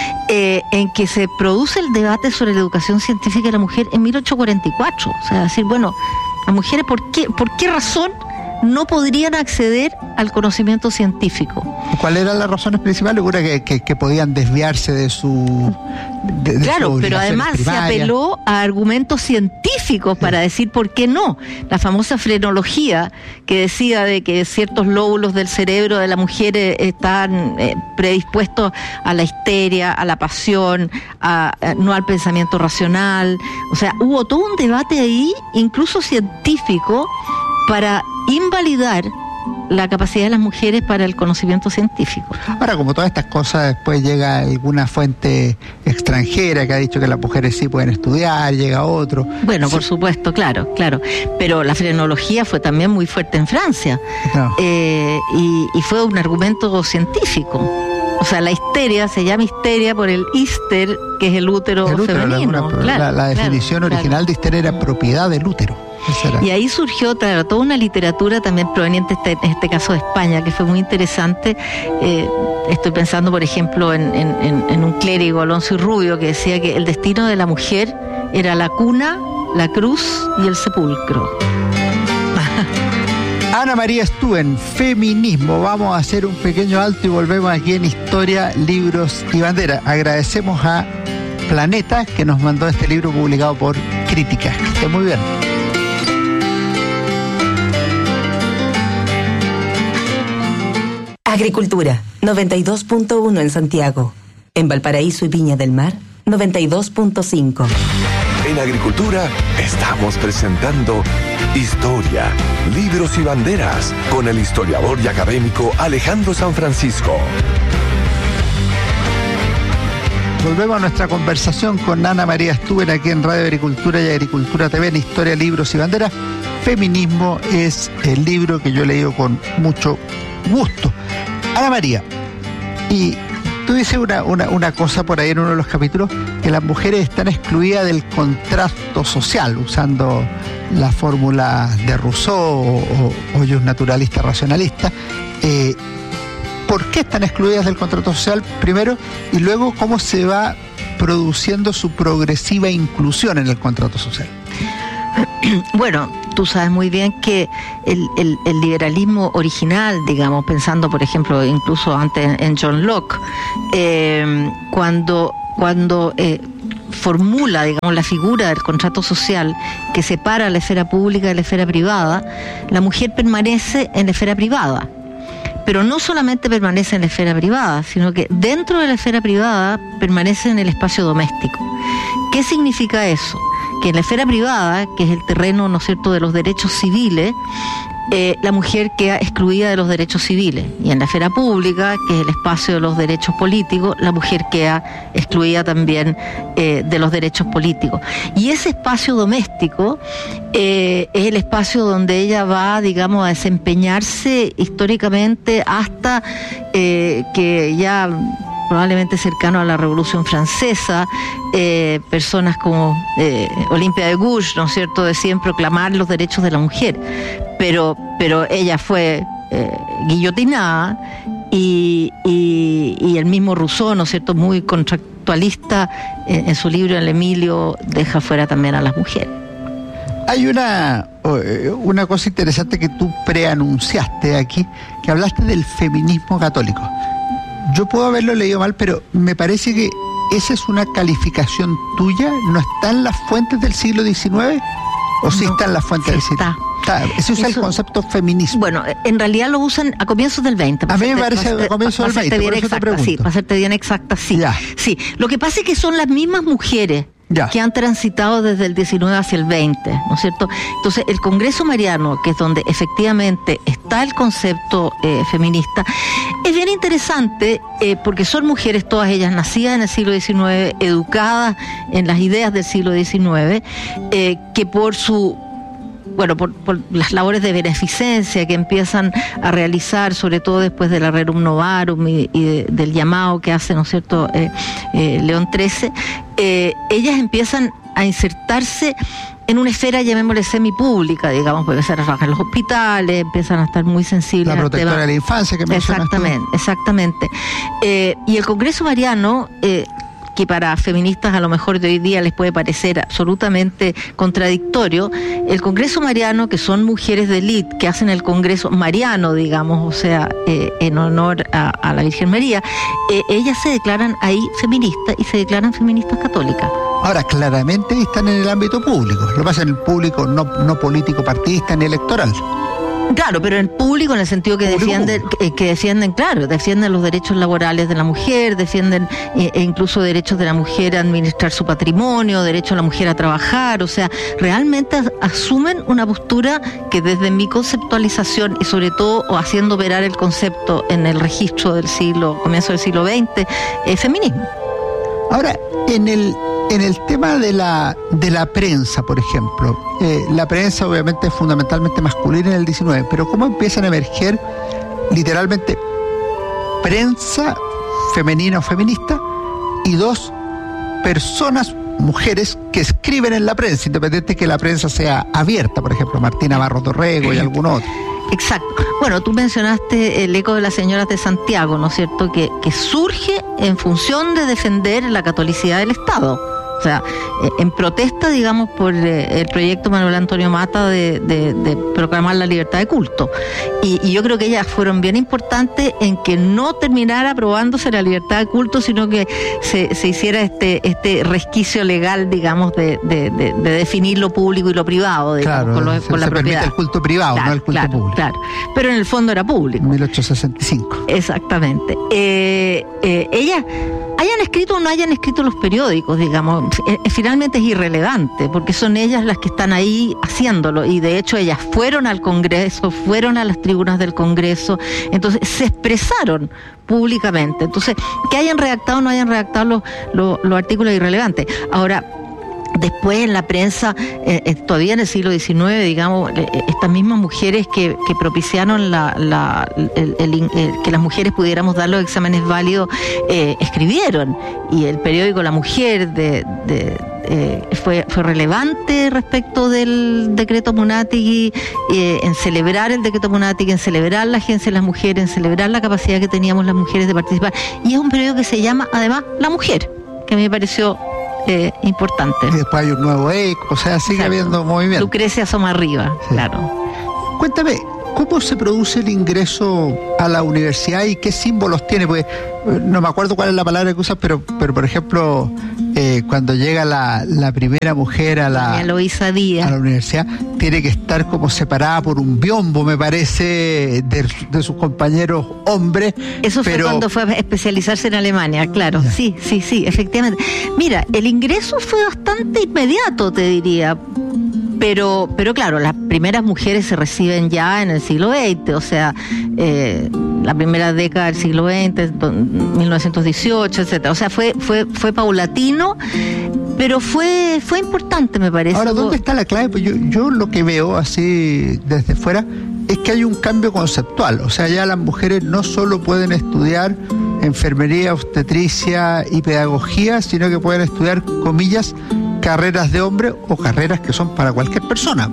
eh, en que se produce el debate sobre la educación científica de la mujer en mil ochocientos cuarenta y cuatro. O sea, decir, bueno, las mujeres, ¿por qué, por qué razón no podrían acceder al conocimiento científico? ¿Cuáles eran las razones principales? Una que, que, que podían desviarse de su... De, de claro, pero además primarias. Se apeló a argumentos científicos para sí. decir por qué no. La famosa frenología, que decía de que ciertos lóbulos del cerebro de la mujer están eh, predispuestos a la histeria, a la pasión, a, a, no al pensamiento racional. O sea, hubo todo un debate ahí, incluso científico, para invalidar la capacidad de las mujeres para el conocimiento científico. Ahora, como todas estas cosas, después llega alguna fuente extranjera que ha dicho que las mujeres sí pueden estudiar, llega otro. Bueno, sí. Por supuesto, claro, claro. Pero la frenología fue también muy fuerte en Francia. No. Eh, y, y fue un argumento científico. O sea, la histeria se llama histeria por el hister, que es el útero, el útero femenino. La, claro, la, la definición claro, original claro. de histeria era propiedad del útero. Y ahí surgió claro, toda una literatura también proveniente este, en este caso de España, que fue muy interesante. Eh, estoy pensando, por ejemplo, en, en, en un clérigo, Alonso y Rubio, que decía que el destino de la mujer era la cuna, la cruz y el sepulcro. Ana María Stuen, Feminismo. Vamos a hacer un pequeño alto y volvemos aquí en Historia, Libros y Bandera. Agradecemos a Planeta, que nos mandó este libro publicado por Crítica. Que esté muy bien. Agricultura, noventa y dos punto uno en Santiago. En Valparaíso y Viña del Mar, noventa y dos punto cinco. En Agricultura estamos presentando Historia, Libros y Banderas con el historiador y académico Alejandro San Francisco. Volvemos a nuestra conversación con Ana María Stuber aquí en Radio Agricultura y Agricultura T V en Historia, Libros y Banderas. Feminismo es el libro que yo he leído con mucho gusto. Ana María, y tú dices una, una, una cosa por ahí en uno de los capítulos, que las mujeres están excluidas del contrato social, usando la fórmula de Rousseau o, o yo un naturalista racionalista. Eh, ¿Por qué están excluidas del contrato social, primero? Y luego, ¿cómo se va produciendo su progresiva inclusión en el contrato social? Bueno, tú sabes muy bien que el, el, el liberalismo original, digamos, pensando por ejemplo incluso antes en John Locke, eh, cuando, cuando eh, formula, digamos, la figura del contrato social que separa la esfera pública de la esfera privada, la mujer permanece en la esfera privada. Pero no solamente permanece en la esfera privada, sino que dentro de la esfera privada permanece en el espacio doméstico. ¿Qué significa eso? Que en la esfera privada, que es el terreno, ¿no es cierto?, de los derechos civiles, eh, la mujer queda excluida de los derechos civiles. Y en la esfera pública, que es el espacio de los derechos políticos, la mujer queda excluida también eh, de los derechos políticos. Y ese espacio doméstico eh, es el espacio donde ella va, digamos, a desempeñarse históricamente hasta eh, que ya... probablemente cercano a la Revolución Francesa, eh, personas como eh, Olympia de Gouges, ¿no es cierto?, deciden proclamar los derechos de la mujer, pero, pero ella fue eh, guillotinada y, y, y el mismo Rousseau, ¿no es cierto?, muy contractualista, eh, en su libro El Emilio deja fuera también a las mujeres. Hay una, una cosa interesante que tú preanunciaste aquí, que hablaste del feminismo católico. Yo puedo haberlo leído mal, pero me parece que esa es una calificación tuya. ¿No está en las fuentes del siglo diecinueve? ¿O sí no, está en las fuentes sí del siglo? Está. Está. Ese usa el concepto feminismo. Bueno, en realidad lo usan a comienzos del veinte. A mí me parece a comienzos del veinte, por eso te pregunto. Sí, para hacerte bien exacta, sí. Ya. Sí, lo que pasa es que son las mismas mujeres ya. que han transitado desde el diecinueve hacia el veinte, ¿no es cierto? Entonces, el Congreso Mariano, que es donde efectivamente está el concepto eh, feminista, es bien interesante eh, porque son mujeres, todas ellas nacidas en el siglo diecinueve, educadas en las ideas del siglo diecinueve, eh, que por su... bueno, por, por las labores de beneficencia que empiezan a realizar, sobre todo después de la Rerum Novarum y, y de, del llamado que hace, ¿no es cierto?, eh, eh, León trece, eh, ellas empiezan a insertarse en una esfera, llamémosle semipública, digamos, porque se trabajan en los hospitales, empiezan a estar muy sensibles la al protectora tema. de la infancia que mencionaste. Exactamente, exactamente. Eh, y el Congreso Mariano... Eh, que para feministas a lo mejor de hoy día les puede parecer absolutamente contradictorio, el Congreso Mariano, que son mujeres de élite, que hacen el Congreso Mariano, digamos, o sea, eh, en honor a, a la Virgen María, eh, ellas se declaran ahí feministas y se declaran feministas católicas. Ahora, claramente están en el ámbito público, lo que pasa en el público no, no político, partidista ni electoral. Claro, pero en público, en el sentido que defienden, que, que defienden, claro, defienden los derechos laborales de la mujer, defienden eh, e incluso derechos de la mujer a administrar su patrimonio, derecho a la mujer a trabajar, o sea, realmente as- asumen una postura que desde mi conceptualización y sobre todo o haciendo operar el concepto en el registro del siglo, comienzo del siglo veinte, es feminismo. Ahora, en el en el tema de la de la prensa, por ejemplo, eh, la prensa obviamente es fundamentalmente masculina en el diecinueve, pero ¿cómo empiezan a emerger literalmente prensa femenina o feminista y dos personas, mujeres, que escriben en la prensa, independiente que la prensa sea abierta, por ejemplo, Martina Barros Dorrego y algún otro? Exacto. Bueno, tú mencionaste el eco de las señoras de Santiago, ¿no es cierto?, que, que surge en función de defender la catolicidad del Estado. O sea, en protesta, digamos, por el proyecto Manuel Antonio Mata de, de, de proclamar la libertad de culto. Y, y yo creo que ellas fueron bien importantes en que no terminara aprobándose la libertad de culto, sino que se, se hiciera este este resquicio legal, digamos, de, de, de, de definir lo público y lo privado, digamos, claro, con, lo, se, con la se propiedad. Permite el culto privado, claro, no el culto claro, público. Claro, pero en el fondo era público. mil ochocientos sesenta y cinco. Exactamente. Eh, eh, ella hayan escrito o no hayan escrito los periódicos, digamos, eh, finalmente es irrelevante, porque son ellas las que están ahí haciéndolo, y de hecho ellas fueron al Congreso, fueron a las tribunas del Congreso, entonces se expresaron públicamente. Entonces, que hayan redactado o no hayan redactado los, los, los artículos es irrelevante. Ahora, después en la prensa, eh, eh, todavía en el siglo diecinueve, digamos, eh, estas mismas mujeres que, que propiciaron la, la, el, el, el, que las mujeres pudiéramos dar los exámenes válidos, eh, escribieron, y el periódico La Mujer de, de, eh, fue, fue relevante respecto del decreto Munátegui, eh, en celebrar el decreto Munátegui, en celebrar la agencia de las mujeres, en celebrar la capacidad que teníamos las mujeres de participar, y es un periódico que se llama además La Mujer, que me pareció Eh, importante. Y después hay un nuevo eco, o sea, sigue Exacto. habiendo movimiento. Lucrecia asoma arriba, sí. Claro. Cuéntame, ¿cómo se produce el ingreso a la universidad y qué símbolos tiene? Pues no me acuerdo cuál es la palabra que usas, pero, pero por ejemplo, eh, cuando llega la, la primera mujer a la, a la universidad, tiene que estar como separada por un biombo, me parece, de, de sus compañeros hombres. Eso fue pero... cuando fue a especializarse en Alemania, claro. Ya. Sí, sí, sí, efectivamente. Mira, el ingreso fue bastante inmediato, te diría. Pero, pero claro, las primeras mujeres se reciben ya en el siglo veinte, o sea, eh, la primera década del siglo veinte, mil novecientos dieciocho, etcétera. O sea, fue, fue, fue paulatino, pero fue, fue importante, me parece. Ahora, ¿dónde está la clave? Pues yo, yo lo que veo así desde fuera es que hay un cambio conceptual. O sea, ya las mujeres no solo pueden estudiar enfermería, obstetricia y pedagogía, sino que pueden estudiar, comillas, carreras de hombre o carreras que son para cualquier persona.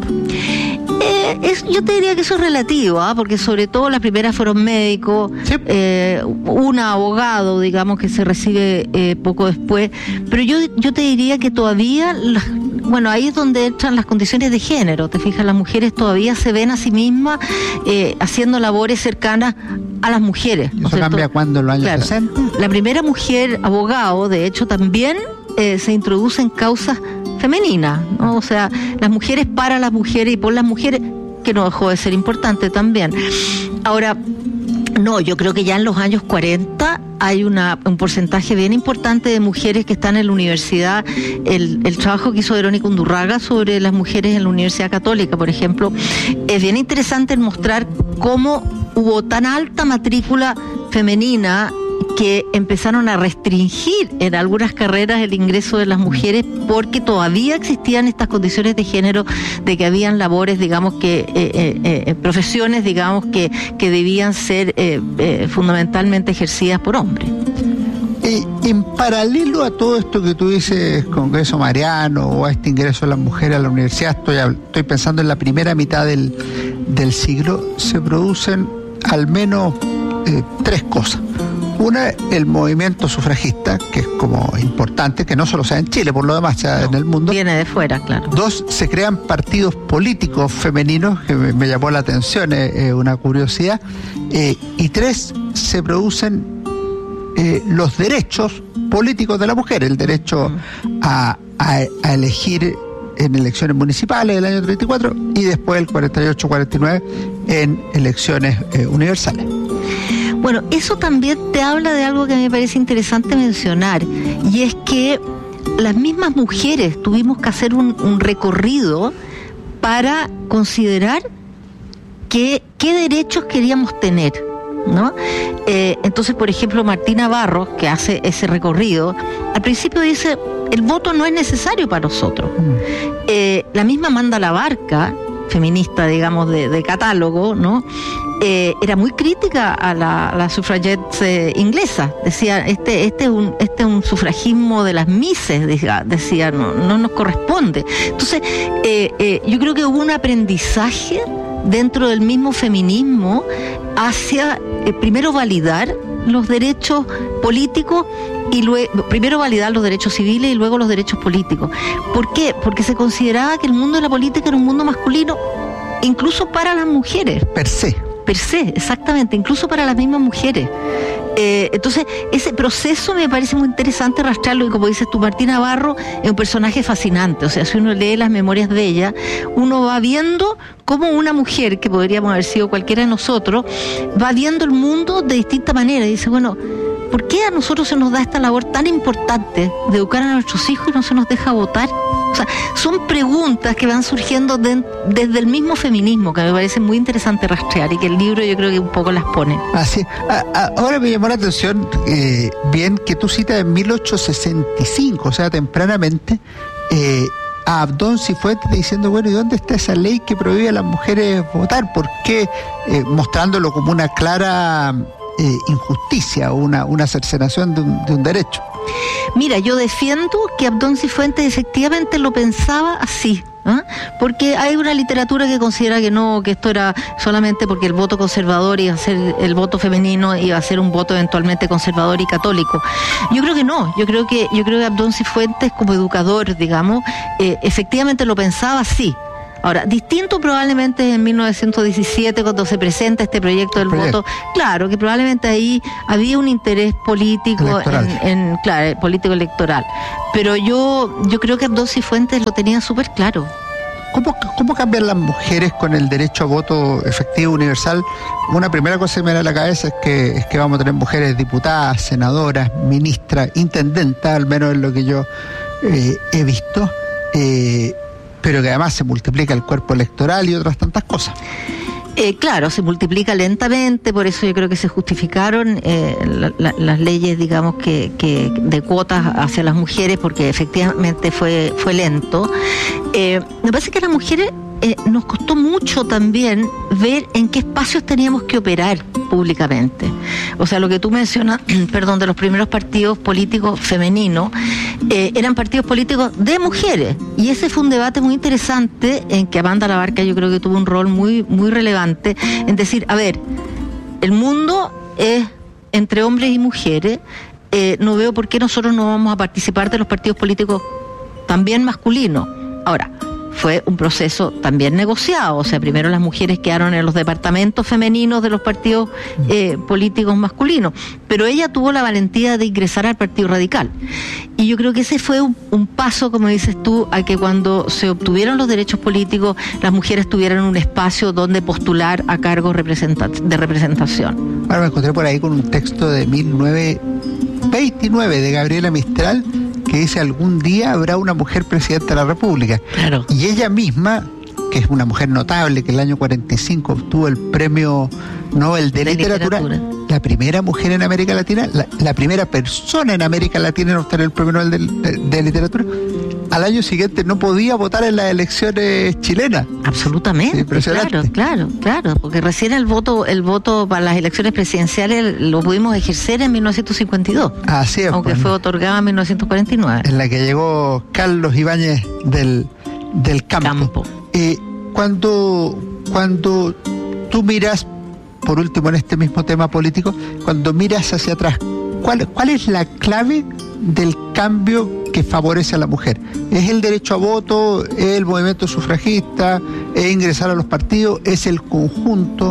Eh, es, yo te diría que eso es relativo, ¿eh? Porque sobre todo las primeras fueron médicos, sí. eh, una abogado, digamos, que se recibe eh, poco después, pero yo, yo te diría que todavía, la, bueno, ahí es donde entran las condiciones de género, te fijas, las mujeres todavía se ven a sí mismas eh, haciendo labores cercanas a las mujeres. ¿Eso ¿no cambia cuándo? ¿En los años claro, sesenta? La primera mujer abogado, de hecho, también Eh, se introducen causas femeninas, ¿no? O sea, las mujeres para las mujeres y por las mujeres, que no dejó de ser importante también. Ahora, no, yo creo que ya en los años cuarenta hay una, un porcentaje bien importante de mujeres que están en la universidad. El, el trabajo que hizo Verónica Undurraga sobre las mujeres en la Universidad Católica, por ejemplo, es bien interesante en mostrar cómo hubo tan alta matrícula femenina que empezaron a restringir en algunas carreras el ingreso de las mujeres porque todavía existían estas condiciones de género, de que habían labores, digamos, que eh, eh, eh, profesiones, digamos, que, que debían ser eh, eh, fundamentalmente ejercidas por hombres. Y en paralelo a todo esto que tú dices, Congreso Mariano, o a este ingreso de las mujeres a la universidad, estoy, estoy pensando en la primera mitad del, del siglo, se producen al menos eh, tres cosas. Una, el movimiento sufragista, que es como importante, que no solo sea en Chile, por lo demás, sea no, en el mundo. Viene de fuera, claro. Dos, se crean partidos políticos femeninos, que me, me llamó la atención, es eh, eh, una curiosidad. Eh, y tres, se producen eh, los derechos políticos de la mujer, el derecho mm. a, a, a elegir en elecciones municipales del año treinta y cuatro y después el cuarenta y ocho cuarenta y nueve en elecciones eh, universales. Bueno, eso también te habla de algo que me parece interesante mencionar, y es que las mismas mujeres tuvimos que hacer un, un recorrido para considerar que, qué derechos queríamos tener, ¿no? Eh, entonces, por ejemplo, Martina Barros, que hace ese recorrido, al principio dice, el voto no es necesario para nosotros. Mm. Eh, la misma Amanda Labarca, feminista, digamos, de, de catálogo, ¿no? Eh, era muy crítica a la, a la suffragette eh, inglesa. Decía, este, este es un, este es un sufragismo de las mises, decía, decía no, no nos corresponde. Entonces, eh, eh, yo creo que hubo un aprendizaje dentro del mismo feminismo hacia, eh, primero validar los derechos políticos y luego, primero validar los derechos civiles y luego los derechos políticos. ¿Por qué? Porque se consideraba que el mundo de la política era un mundo masculino, incluso para las mujeres. Per se. Per se, exactamente, incluso para las mismas mujeres. Eh, entonces, ese proceso me parece muy interesante rastrearlo, y como dices tú, Martina Barro es un personaje fascinante. O sea, si uno lee las memorias de ella, uno va viendo cómo una mujer, que podríamos haber sido cualquiera de nosotros, va viendo el mundo de distinta manera, y dice, bueno, ¿por qué a nosotros se nos da esta labor tan importante de educar a nuestros hijos y no se nos deja votar? O sea, son preguntas que van surgiendo de, desde el mismo feminismo, que me parece muy interesante rastrear y que el libro yo creo que un poco las pone. Así, a, a, ahora me llamó la atención eh, bien que tú citas en mil ochocientos sesenta y cinco, o sea, tempranamente, eh, a Abdón Cifuentes diciendo, bueno, ¿y dónde está esa ley que prohíbe a las mujeres votar? ¿Por qué? Eh, mostrándolo como una clara eh, injusticia o una, una cercenación de un, de un derecho. Mira, yo defiendo que Abdón Cifuentes efectivamente lo pensaba así, ¿eh? Porque hay una literatura que considera que no, que esto era solamente porque el voto conservador iba a ser, el voto femenino iba a ser un voto eventualmente conservador y católico. Yo creo que no, yo creo que, yo creo que Abdón Cifuentes como educador, digamos, eh, efectivamente lo pensaba así. Ahora, distinto probablemente en mil novecientos diecisiete cuando se presenta este proyecto del Proyecto. voto, claro, que probablemente ahí había un interés político, en, en, claro, político electoral, pero yo yo creo que Abdón Cifuentes lo tenía súper claro. ¿Cómo, ¿Cómo cambian las mujeres con el derecho a voto efectivo universal? Una primera cosa que me da a la cabeza es que, es que vamos a tener mujeres diputadas, senadoras, ministras, intendentas, al menos es lo que yo eh, he visto, eh, pero que además se multiplica el cuerpo electoral y otras tantas cosas. Eh, claro, se multiplica lentamente, por eso yo creo que se justificaron eh, la, la, las leyes, digamos, que, que de cuotas hacia las mujeres, porque efectivamente fue, fue lento. Eh, me parece que a las mujeres eh, nos costó mucho también ver en qué espacios teníamos que operar públicamente. O sea, lo que tú mencionas, perdón, de los primeros partidos políticos femeninos, eh, eran partidos políticos de mujeres. Y ese fue un debate muy interesante en que Amanda Labarca yo creo que tuvo un rol muy, muy relevante en decir, a ver, el mundo es entre hombres y mujeres, eh, no veo por qué nosotros no vamos a participar de los partidos políticos también masculinos. Ahora, fue un proceso también negociado, o sea, primero las mujeres quedaron en los departamentos femeninos de los partidos eh, políticos masculinos, pero ella tuvo la valentía de ingresar al Partido Radical. Y yo creo que ese fue un, un paso, como dices tú, a que cuando se obtuvieron los derechos políticos, las mujeres tuvieran un espacio donde postular a cargos representa- de representación. Ahora me encontré por ahí con un texto de mil novecientos veintinueve de Gabriela Mistral, que dice, algún día habrá una mujer presidenta de la República. Claro. Y ella misma, que es una mujer notable, que el año cuarenta y cinco obtuvo el premio Nobel de, de literatura, literatura, la primera mujer en América Latina, la, la primera persona en América Latina en obtener el premio Nobel de, de, de literatura, al año siguiente no podía votar en las elecciones chilenas. Absolutamente, claro, claro, claro, porque recién el voto, el voto para las elecciones presidenciales lo pudimos ejercer en mil novecientos cincuenta y dos. Así es. Aunque pues, fue otorgado en mil novecientos cuarenta y nueve. En la que llegó Carlos Ibáñez del, del campo. campo. Eh, cuando, cuando tú miras, por último en este mismo tema político, cuando miras hacia atrás, ¿cuál, cuál es la clave del cambio que favorece a la mujer? ¿Es el derecho a voto? ¿Es el movimiento sufragista? ¿Es ingresar a los partidos? ¿Es el conjunto?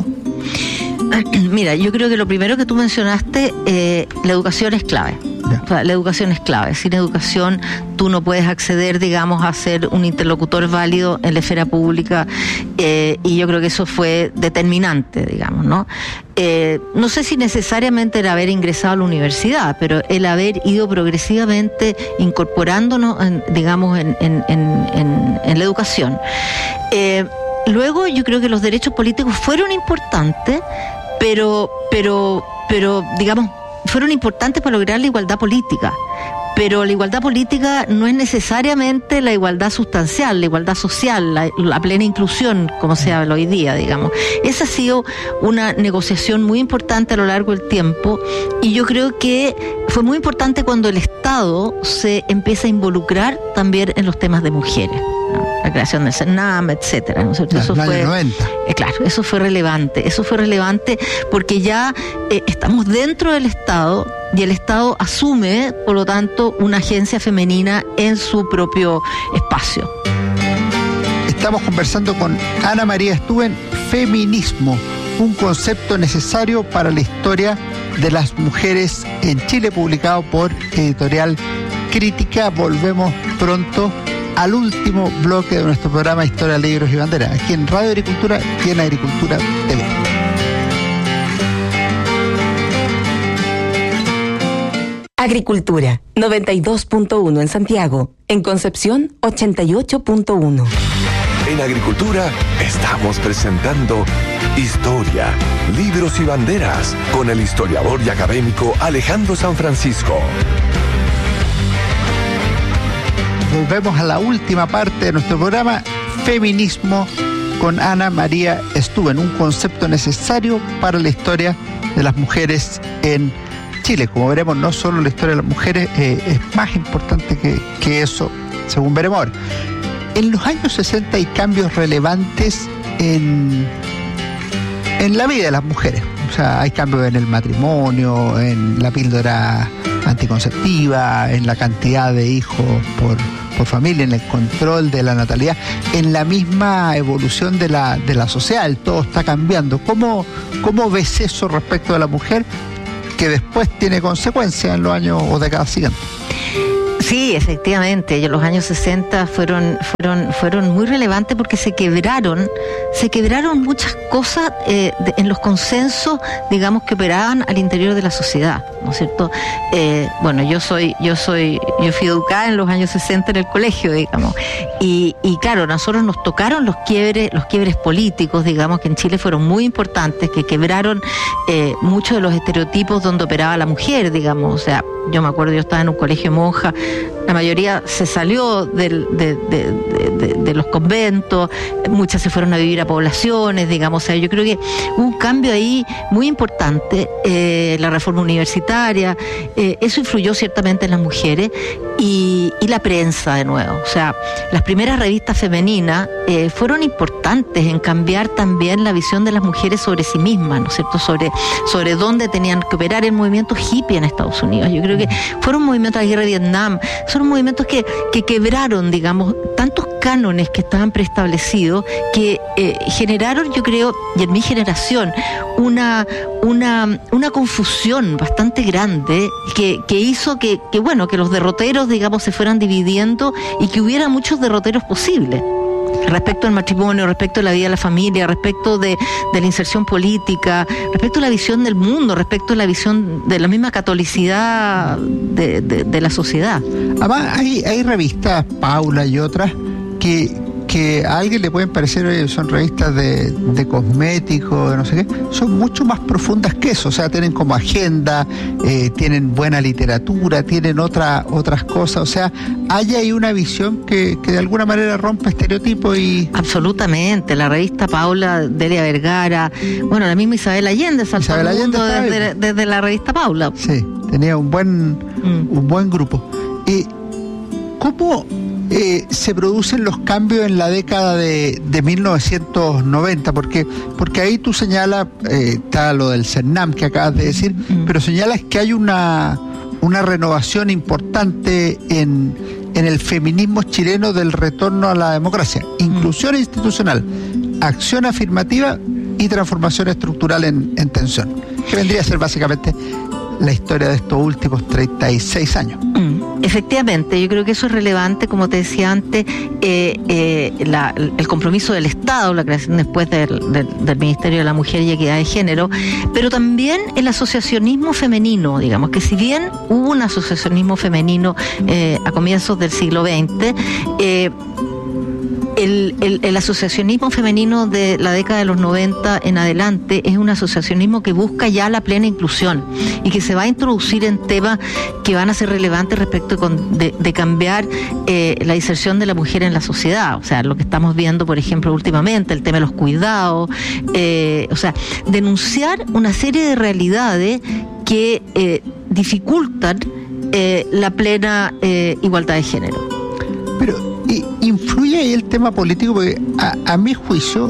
Mira, yo creo que lo primero que tú mencionaste, eh, la educación es clave. O sea, la educación es clave. Sin educación tú no puedes acceder, digamos, a ser un interlocutor válido en la esfera pública, eh, y yo creo que eso fue determinante, digamos, ¿no? Eh, no sé si necesariamente el haber ingresado a la universidad, pero el haber ido progresivamente incorporándonos, en, digamos, en, en, en, en, en la educación. Eh, luego yo creo que los derechos políticos fueron importantes, pero, pero, pero, digamos, fueron importantes para lograr la igualdad política, pero la igualdad política no es necesariamente la igualdad sustancial, la igualdad social, la, la plena inclusión, como se habla hoy día, digamos. Esa ha sido una negociación muy importante a lo largo del tiempo, y yo creo que fue muy importante cuando el Estado se empieza a involucrar también en los temas de mujeres, ¿no? La creación del CENAM, etcétera, ¿no es cierto? Eso fue, eh, claro, eso fue relevante, eso fue relevante porque ya eh, estamos dentro del Estado y el Estado asume, por lo tanto, una agencia femenina en su propio espacio. Estamos conversando con Ana María Estúben, Feminismo, un concepto necesario para la historia de las mujeres en Chile, publicado por Editorial Crítica. Volvemos pronto al último bloque de nuestro programa Historia, Libros y Banderas, aquí en Radio Agricultura y en Agricultura T V. Agricultura, noventa y dos punto uno en Santiago. En Concepción, ochenta y ocho punto uno. En Agricultura estamos presentando Historia, Libros y Banderas con el historiador y académico Alejandro San Francisco. Volvemos a la última parte de nuestro programa, Feminismo con Ana María Steuben, un concepto necesario para la historia de las mujeres en Chile. Como veremos, no solo la historia de las mujeres eh, es más importante que, que eso, según veremos ahora. En los años sesenta hay cambios relevantes en, en la vida de las mujeres. O sea, hay cambios en el matrimonio, en la píldora anticonceptiva, en la cantidad de hijos por, por familia, en el control de la natalidad, en la misma evolución de la, de la sociedad. Todo está cambiando. ¿Cómo, cómo ves eso respecto de la mujer, que después tiene consecuencias en los años o décadas siguientes? Sí, efectivamente, los años sesenta fueron fueron fueron muy relevantes porque se quebraron, se quebraron muchas cosas eh, de, en los consensos, digamos, que operaban al interior de la sociedad, ¿no es cierto? Eh, bueno, yo soy yo soy yo fui educada en los años sesenta en el colegio, digamos, y, y claro, a nosotros nos tocaron los quiebres los quiebres políticos, digamos, que en Chile fueron muy importantes, que quebraron eh, muchos de los estereotipos donde operaba la mujer, digamos. O sea, yo me acuerdo, yo estaba en un colegio monja, la mayoría se salió del, de, de, de, de, de los conventos, muchas se fueron a vivir a poblaciones, digamos. O sea, yo creo que hubo un cambio ahí muy importante, eh, la reforma universitaria, eh, eso influyó ciertamente en las mujeres, y, y la prensa de nuevo. O sea, las primeras revistas femeninas eh, fueron importantes en cambiar también la visión de las mujeres sobre sí mismas, ¿no es cierto? Sobre, sobre dónde tenían que operar. El movimiento hippie en Estados Unidos, yo creo que fueron movimientos de la guerra de Vietnam, son movimientos que, que quebraron, digamos, tantos cánones que estaban preestablecidos, que eh, generaron, yo creo, y en mi generación, una, una, una confusión bastante grande que, que hizo que, que, bueno, que los derroteros, digamos, se fueran dividiendo y que hubiera muchos derroteros posibles. Respecto al matrimonio, respecto a la vida de la familia, respecto de, de la inserción política, respecto a la visión del mundo, respecto a la visión de la misma catolicidad de, de, de la sociedad. Además, hay, hay revistas, Paula y otras, que, que a alguien le pueden parecer, oye, son revistas de, de cosméticos, de no sé qué, son mucho más profundas que eso. O sea, tienen como agenda, eh, tienen buena literatura, tienen otra, otras cosas. O sea, hay ahí una visión que, que de alguna manera rompe estereotipos y... Absolutamente. La revista Paula, Delia Vergara, bueno, la misma Isabel Allende saltó al mundo desde, desde la revista Paula. Sí, tenía un buen, mm. un buen grupo. Eh, ¿Cómo... Eh, se producen los cambios en la década de, de mil novecientos noventa? Porque, porque ahí tú señalas, eh, está lo del CERNAM que acabas de decir, mm. pero señalas que hay una, una renovación importante en, en el feminismo chileno del retorno a la democracia, inclusión mm. institucional, acción afirmativa y transformación estructural en, en tensión, que vendría a ser básicamente la historia de estos últimos treinta y seis años. Mm. Efectivamente, yo creo que eso es relevante, como te decía antes, eh, eh, la, el compromiso del Estado, la creación después del, del, del Ministerio de la Mujer y Equidad de Género, pero también el asociacionismo femenino, digamos, que si bien hubo un asociacionismo femenino eh, a comienzos del siglo veinte, eh, El, el, el asociacionismo femenino de la década de los noventa en adelante es un asociacionismo que busca ya la plena inclusión y que se va a introducir en temas que van a ser relevantes respecto de, de cambiar eh, la inserción de la mujer en la sociedad. O sea, lo que estamos viendo, por ejemplo, últimamente, el tema de los cuidados, eh, o sea, denunciar una serie de realidades que eh, dificultan eh, la plena eh, igualdad de género. Pero y influye ahí el tema político, porque a, a mi juicio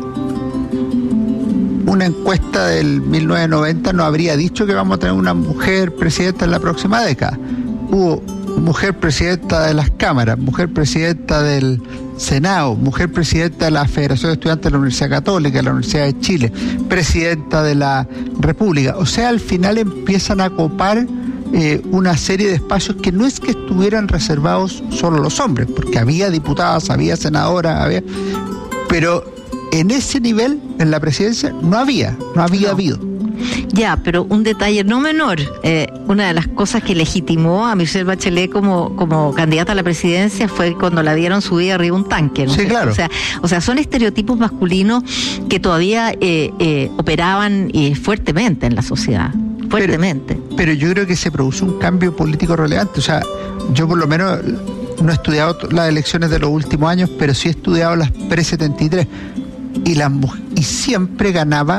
una encuesta del mil novecientos noventa no habría dicho que vamos a tener una mujer presidenta en la próxima década. Hubo mujer presidenta de las cámaras, mujer presidenta del Senado, mujer presidenta de la Federación de Estudiantes de la Universidad Católica, de la Universidad de Chile, presidenta de la República. O sea, al final empiezan a copar Eh, una serie de espacios que no es que estuvieran reservados solo a los hombres, porque había diputadas, había senadoras, había, pero en ese nivel, en la presidencia, no había, no había no. habido. Ya, pero un detalle no menor, eh, una de las cosas que legitimó a Michelle Bachelet como, como candidata a la presidencia fue cuando la dieron subida arriba un tanque, ¿no? Sí, claro. O sea, o sea, son estereotipos masculinos que todavía eh, eh, operaban eh, fuertemente en la sociedad, fuertemente. Pero, pero yo creo que se produce un cambio político relevante, o sea, yo por lo menos no he estudiado las elecciones de los últimos años, pero sí he estudiado las pre setenta y tres, y, las, y siempre ganaba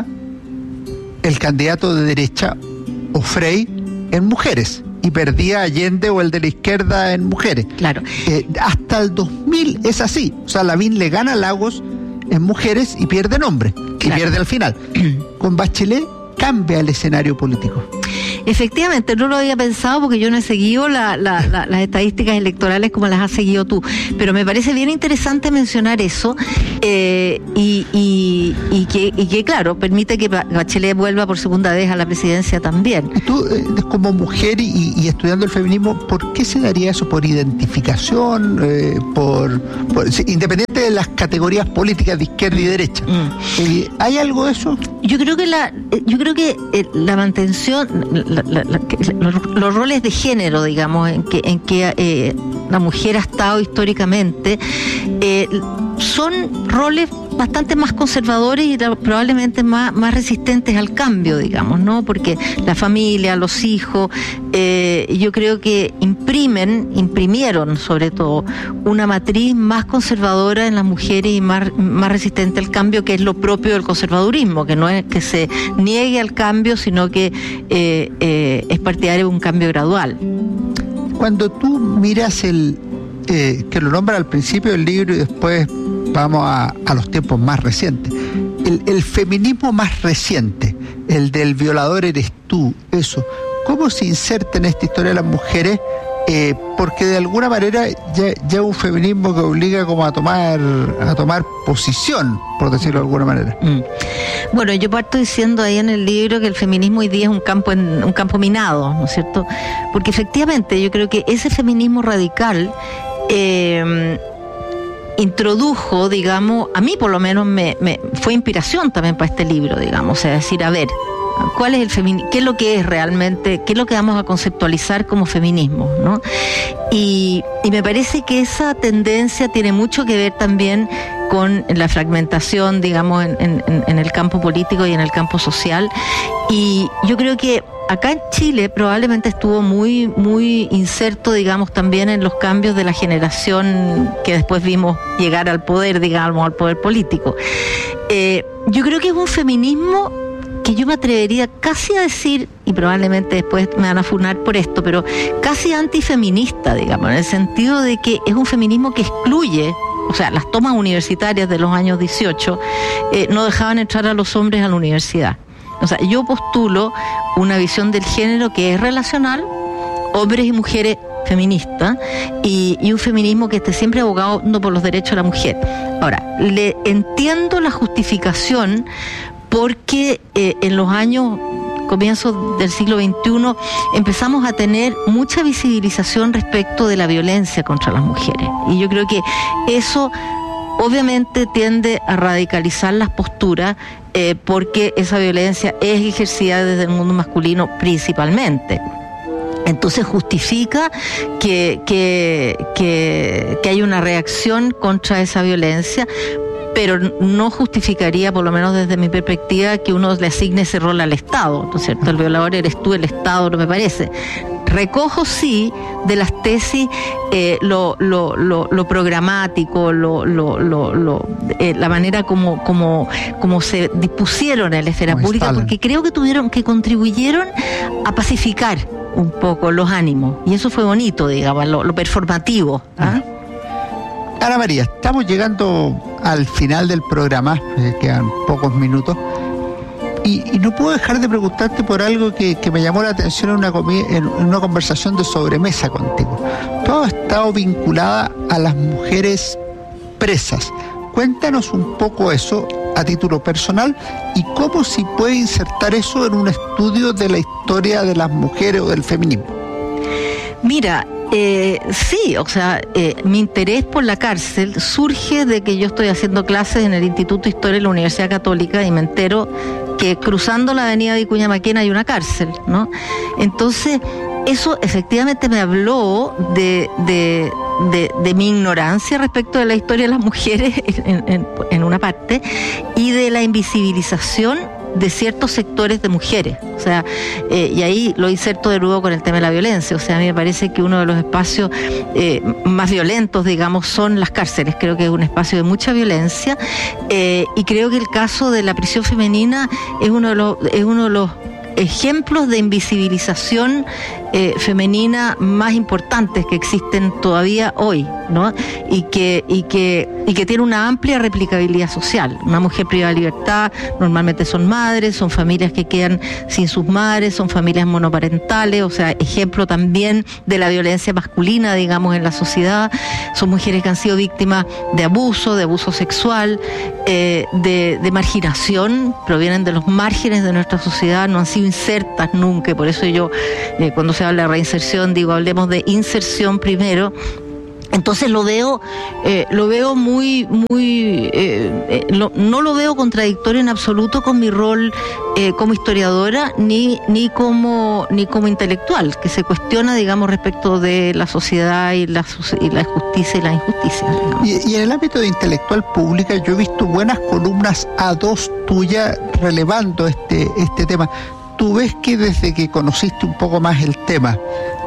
el candidato de derecha o Frey en mujeres y perdía Allende o el de la izquierda en mujeres. Claro. Eh, hasta el dos mil es así. O sea, Lavín le gana a Lagos en mujeres y pierde en hombres. Claro. Y pierde al final. Con Bachelet cambia el escenario político. Efectivamente, no lo había pensado porque yo no he seguido la, la, la, las estadísticas electorales como las has seguido tú, pero me parece bien interesante mencionar eso eh, y, y, y, que, y que, claro, permite que Bachelet vuelva por segunda vez a la presidencia también. Y tú, eh, como mujer y, y estudiando el feminismo, ¿por qué se daría eso? ¿Por identificación? Eh, por, por independiente de las categorías políticas de izquierda y derecha. Mm. Eh, ¿Hay algo de eso? Yo creo que la, yo creo que eh, la mantención... La, La, la, los, los roles de género, digamos, en que, en que eh, la mujer ha estado históricamente, eh, son roles bastante más conservadores y probablemente más, más resistentes al cambio, digamos, ¿no? Porque la familia, los hijos, eh, yo creo que imprimen, imprimieron sobre todo una matriz más conservadora en las mujeres y más, más resistente al cambio, que es lo propio del conservadurismo, que no es que se niegue al cambio, sino que eh, eh, es partidario de un cambio gradual. Cuando tú miras el, eh, que lo nombra al principio del libro y después vamos a, a los tiempos más recientes, el, el feminismo más reciente, el del violador eres tú, eso, ¿cómo se inserta en esta historia de las mujeres? Eh, porque de alguna manera ya, ya un feminismo que obliga como a tomar a tomar posición, por decirlo de alguna manera. Mm. Bueno, yo parto diciendo ahí en el libro que el feminismo hoy día es un campo en, un campo minado, ¿no es cierto? Porque efectivamente yo creo que ese feminismo radical eh, introdujo, digamos, a mí por lo menos me, me fue inspiración también para este libro, digamos, o sea, decir, a ver, ¿cuál es el feminismo? ¿Qué es lo que es realmente? ¿Qué es lo que vamos a conceptualizar como feminismo? ¿No? Y, y me parece que esa tendencia tiene mucho que ver también con la fragmentación, digamos, en, en, en el campo político y en el campo social. Y yo creo que acá en Chile probablemente estuvo muy, muy inserto, digamos, también en los cambios de la generación que después vimos llegar al poder, digamos, al poder político. Eh, yo creo que es un feminismo que yo me atrevería casi a decir, y probablemente después me van a funar por esto, pero casi antifeminista, digamos, en el sentido de que es un feminismo que excluye, o sea, las tomas universitarias de los años dieciocho eh, no dejaban entrar a los hombres a la universidad. O sea, yo postulo una visión del género que es relacional, hombres y mujeres feministas, y, y un feminismo que esté siempre abogando por los derechos de la mujer. Ahora, le entiendo la justificación porque eh, en los años, comienzos del siglo veintiuno, empezamos a tener mucha visibilización respecto de la violencia contra las mujeres. Y yo creo que eso obviamente tiende a radicalizar las posturas eh, porque esa violencia es ejercida desde el mundo masculino principalmente. Entonces justifica que, que, que, que hay una reacción contra esa violencia, pero no justificaría, por lo menos desde mi perspectiva, que uno le asigne ese rol al Estado, ¿no es cierto? El violador eres tú, el Estado, no me parece. Recojo, sí, de las tesis eh, lo, lo, lo, lo programático, lo, lo, lo, lo, eh, la manera como, como, como se dispusieron en la esfera como pública, instalan. Porque creo que tuvieron, que contribuyeron a pacificar un poco los ánimos, y eso fue bonito, digamos, lo, lo performativo. ¿Ah? Ana María, estamos llegando al final del programa, eh, quedan pocos minutos, y, y no puedo dejar de preguntarte por algo que, que me llamó la atención en una, comi- en una conversación de sobremesa contigo. Tú has estado vinculada a las mujeres presas. Cuéntanos un poco eso a título personal y cómo se puede insertar eso en un estudio de la historia de las mujeres o del feminismo. Mira, Eh, sí, o sea, eh, mi interés por la cárcel surge de que yo estoy haciendo clases en el Instituto de Historia de la Universidad Católica y me entero que cruzando la avenida Vicuña Maquena hay una cárcel, ¿no? Entonces, eso efectivamente me habló de, de, de, de mi ignorancia respecto de la historia de las mujeres en, en, en una parte y de la invisibilización de ciertos sectores de mujeres, o sea, eh, y ahí lo inserto de nuevo con el tema de la violencia, o sea, a mí me parece que uno de los espacios eh, más violentos, digamos, son las cárceles, creo que es un espacio de mucha violencia, eh, y creo que el caso de la prisión femenina es uno de los, es uno de los ejemplos de invisibilización eh, femenina más importantes que existen todavía hoy, ¿no? Y que, y que, y que tiene una amplia replicabilidad social. Una mujer privada de libertad normalmente son madres, son familias que quedan sin sus madres, son familias monoparentales, o sea, ejemplo también de la violencia masculina, digamos, en la sociedad. Son mujeres que han sido víctimas de abuso, de abuso sexual, eh, de, de marginación, provienen de los márgenes de nuestra sociedad, no han sido insertas nunca, por eso yo eh, cuando se habla de reinserción digo hablemos de inserción primero. Entonces lo veo, eh, lo veo muy, muy, eh, eh, lo, no lo veo contradictorio en absoluto con mi rol eh, como historiadora ni ni como ni como intelectual que se cuestiona, digamos, respecto de la sociedad y la, y la justicia y la injusticia. Y, y en el ámbito de intelectual pública yo he visto buenas columnas a dos tuyas relevando este este tema. ¿Tú ves que desde que conociste un poco más el tema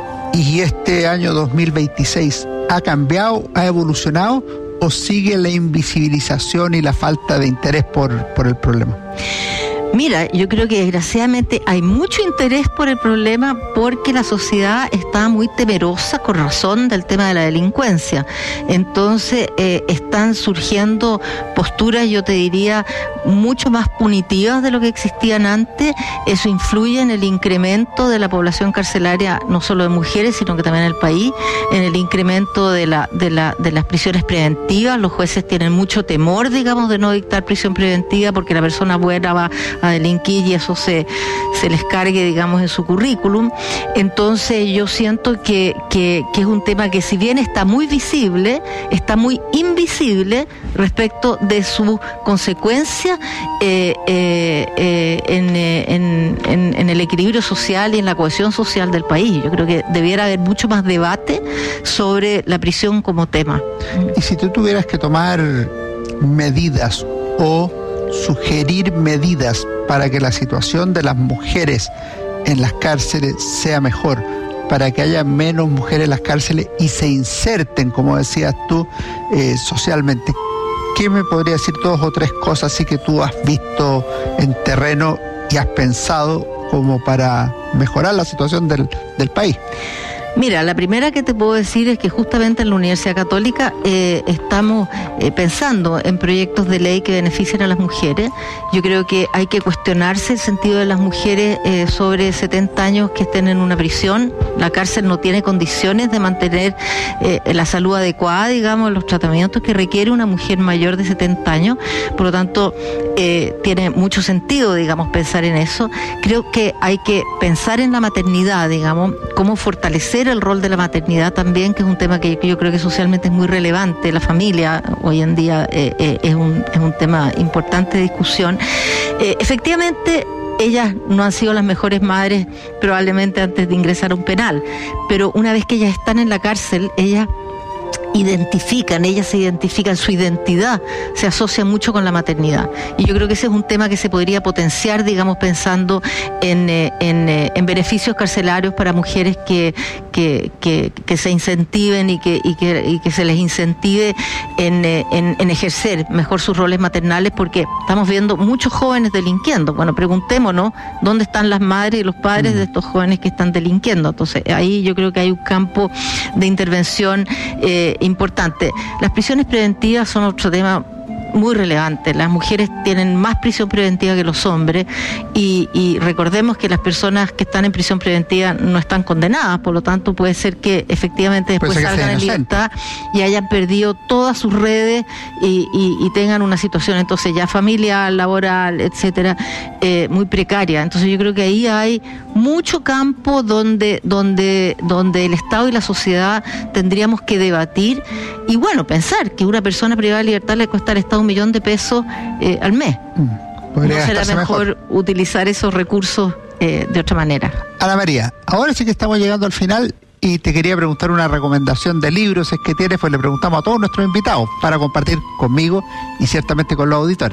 y este año dos mil veintiséis ha cambiado, ha evolucionado o sigue la invisibilización y la falta de interés por, por el problema? Mira, yo creo que desgraciadamente hay mucho interés por el problema porque la sociedad está muy temerosa, con razón, del tema de la delincuencia. Entonces eh, están surgiendo posturas, yo te diría, mucho más punitivas de lo que existían antes. Eso influye en el incremento de la población carcelaria, no solo de mujeres, sino que también en el país, en el incremento de la, de la, de las prisiones preventivas. Los jueces tienen mucho temor, digamos, de no dictar prisión preventiva porque la persona buena va a delinquir y eso se, se les cargue, digamos, en su currículum. Entonces yo siento que, que, que es un tema que si bien está muy visible, está muy invisible respecto de su consecuencia eh, eh, eh, en, en, en, en el equilibrio social y en la cohesión social del país. Yo creo que debiera haber mucho más debate sobre la prisión como tema. Y si tú tuvieras que tomar medidas o sugerir medidas para que la situación de las mujeres en las cárceles sea mejor, para que haya menos mujeres en las cárceles y se inserten, como decías tú, eh, socialmente, ¿qué me podría decir dos o tres cosas así que tú has visto en terreno y has pensado como para mejorar la situación del, del país? Mira, la primera que te puedo decir es que justamente en la Universidad Católica eh, estamos eh, pensando en proyectos de ley que beneficien a las mujeres. Yo creo que hay que cuestionarse el sentido de las mujeres eh, sobre setenta años que estén en una prisión. La cárcel no tiene condiciones de mantener eh, la salud adecuada, digamos, los tratamientos que requiere una mujer mayor de setenta años. Por lo tanto, eh, tiene mucho sentido, digamos, pensar en eso. Creo que hay que pensar en la maternidad, digamos, cómo fortalecer el rol de la maternidad también, que es un tema que yo creo que socialmente es muy relevante. La familia hoy en día eh, eh, es, un, es un tema importante de discusión. Eh, efectivamente, ellas no han sido las mejores madres probablemente antes de ingresar a un penal, pero una vez que ellas están en la cárcel, ellas identifican, ellas se identifican, su identidad se asocia mucho con la maternidad. Y yo creo que ese es un tema que se podría potenciar, digamos, pensando en, eh, en, eh, en beneficios carcelarios para mujeres que, que, que, que se incentiven y que, y que, y que se les incentive en, eh, en, en ejercer mejor sus roles maternales, porque estamos viendo muchos jóvenes delinquiendo. Bueno, preguntémonos dónde están las madres y los padres mm. de estos jóvenes que están delinquiendo. Entonces, ahí yo creo que hay un campo de intervención eh, importante. Las prisiones preventivas son otro tema muy relevante. Las mujeres tienen más prisión preventiva que los hombres y, y recordemos que las personas que están en prisión preventiva no están condenadas, por lo tanto puede ser que efectivamente después salgan en libertad y hayan perdido todas sus redes y, y, y tengan una situación entonces ya familiar, laboral, etcétera, eh, muy precaria. Entonces yo creo que ahí hay mucho campo donde, donde, donde el Estado y la sociedad tendríamos que debatir y bueno, pensar que una persona privada de libertad le cuesta al Estado un millón de pesos eh, al mes. Mm. ¿No será mejor, mejor utilizar esos recursos eh, de otra manera? Ana María, ahora sí que estamos llegando al final y te quería preguntar una recomendación de libros, es que tienes, pues le preguntamos a todos nuestros invitados para compartir conmigo y ciertamente con los auditores.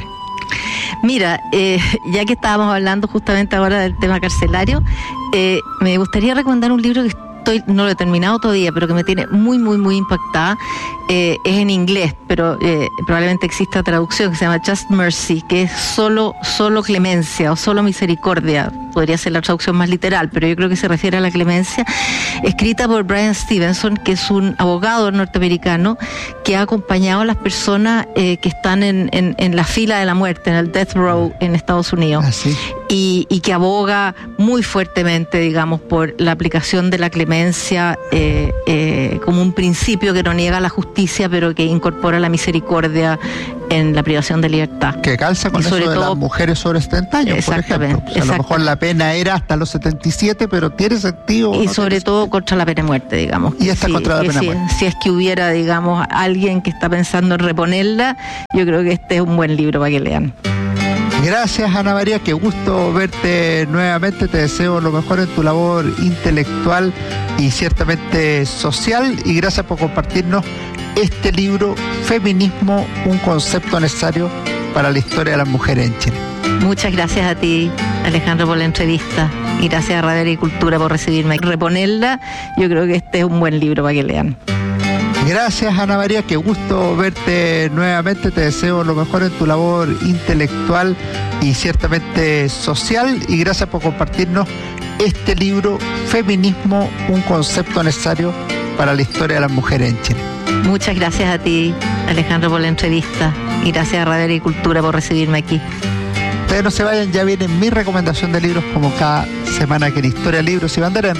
Mira, eh, ya que estábamos hablando justamente ahora del tema carcelario, eh, me gustaría recomendar un libro que estoy, no lo he terminado todavía, pero que me tiene muy, muy, muy impactada. Eh, es en inglés, pero eh, probablemente exista traducción, que se llama Just Mercy, que es solo, solo clemencia o solo misericordia. Podría ser la traducción más literal, pero yo creo que se refiere a la clemencia, escrita por Brian Stevenson, que es un abogado norteamericano que ha acompañado a las personas eh, que están en, en, en la fila de la muerte, en el death row en Estados Unidos. ¿Ah, sí? y, y que aboga muy fuertemente, digamos, por la aplicación de la clemencia eh, eh, como un principio que no niega la justicia, pero que incorpora la misericordia en la privación de libertad. Que calza con eso de todo, las mujeres sobre setenta años, por ejemplo. O sea, a lo mejor la pena era hasta los setenta y siete, pero tiene sentido. Y no sobre todo sentido? Contra la pena de muerte, digamos. Y esta sí, contra la pena de si, muerte. Si es que hubiera, digamos, alguien que está pensando en reponerla, yo creo que este es un buen libro para que lean. Gracias, Ana María, qué gusto verte nuevamente, te deseo lo mejor en tu labor intelectual y ciertamente social, y gracias por compartirnos este libro, Feminismo, un concepto necesario para la historia de las mujeres en Chile. Muchas gracias a ti, Alejandro, por la entrevista, y gracias a Radio Agricultura por recibirme. Reponerla, yo creo que este es un buen libro para que lean. Gracias, Ana María, qué gusto verte nuevamente, te deseo lo mejor en tu labor intelectual y ciertamente social, y gracias por compartirnos este libro, Feminismo, un concepto necesario para la historia de las mujeres en Chile. Muchas gracias a ti, Alejandro, por la entrevista, y gracias a Radio Agricultura por recibirme aquí. Ustedes no se vayan, ya viene mi recomendación de libros como cada semana que en Historia, Libros y Banderas.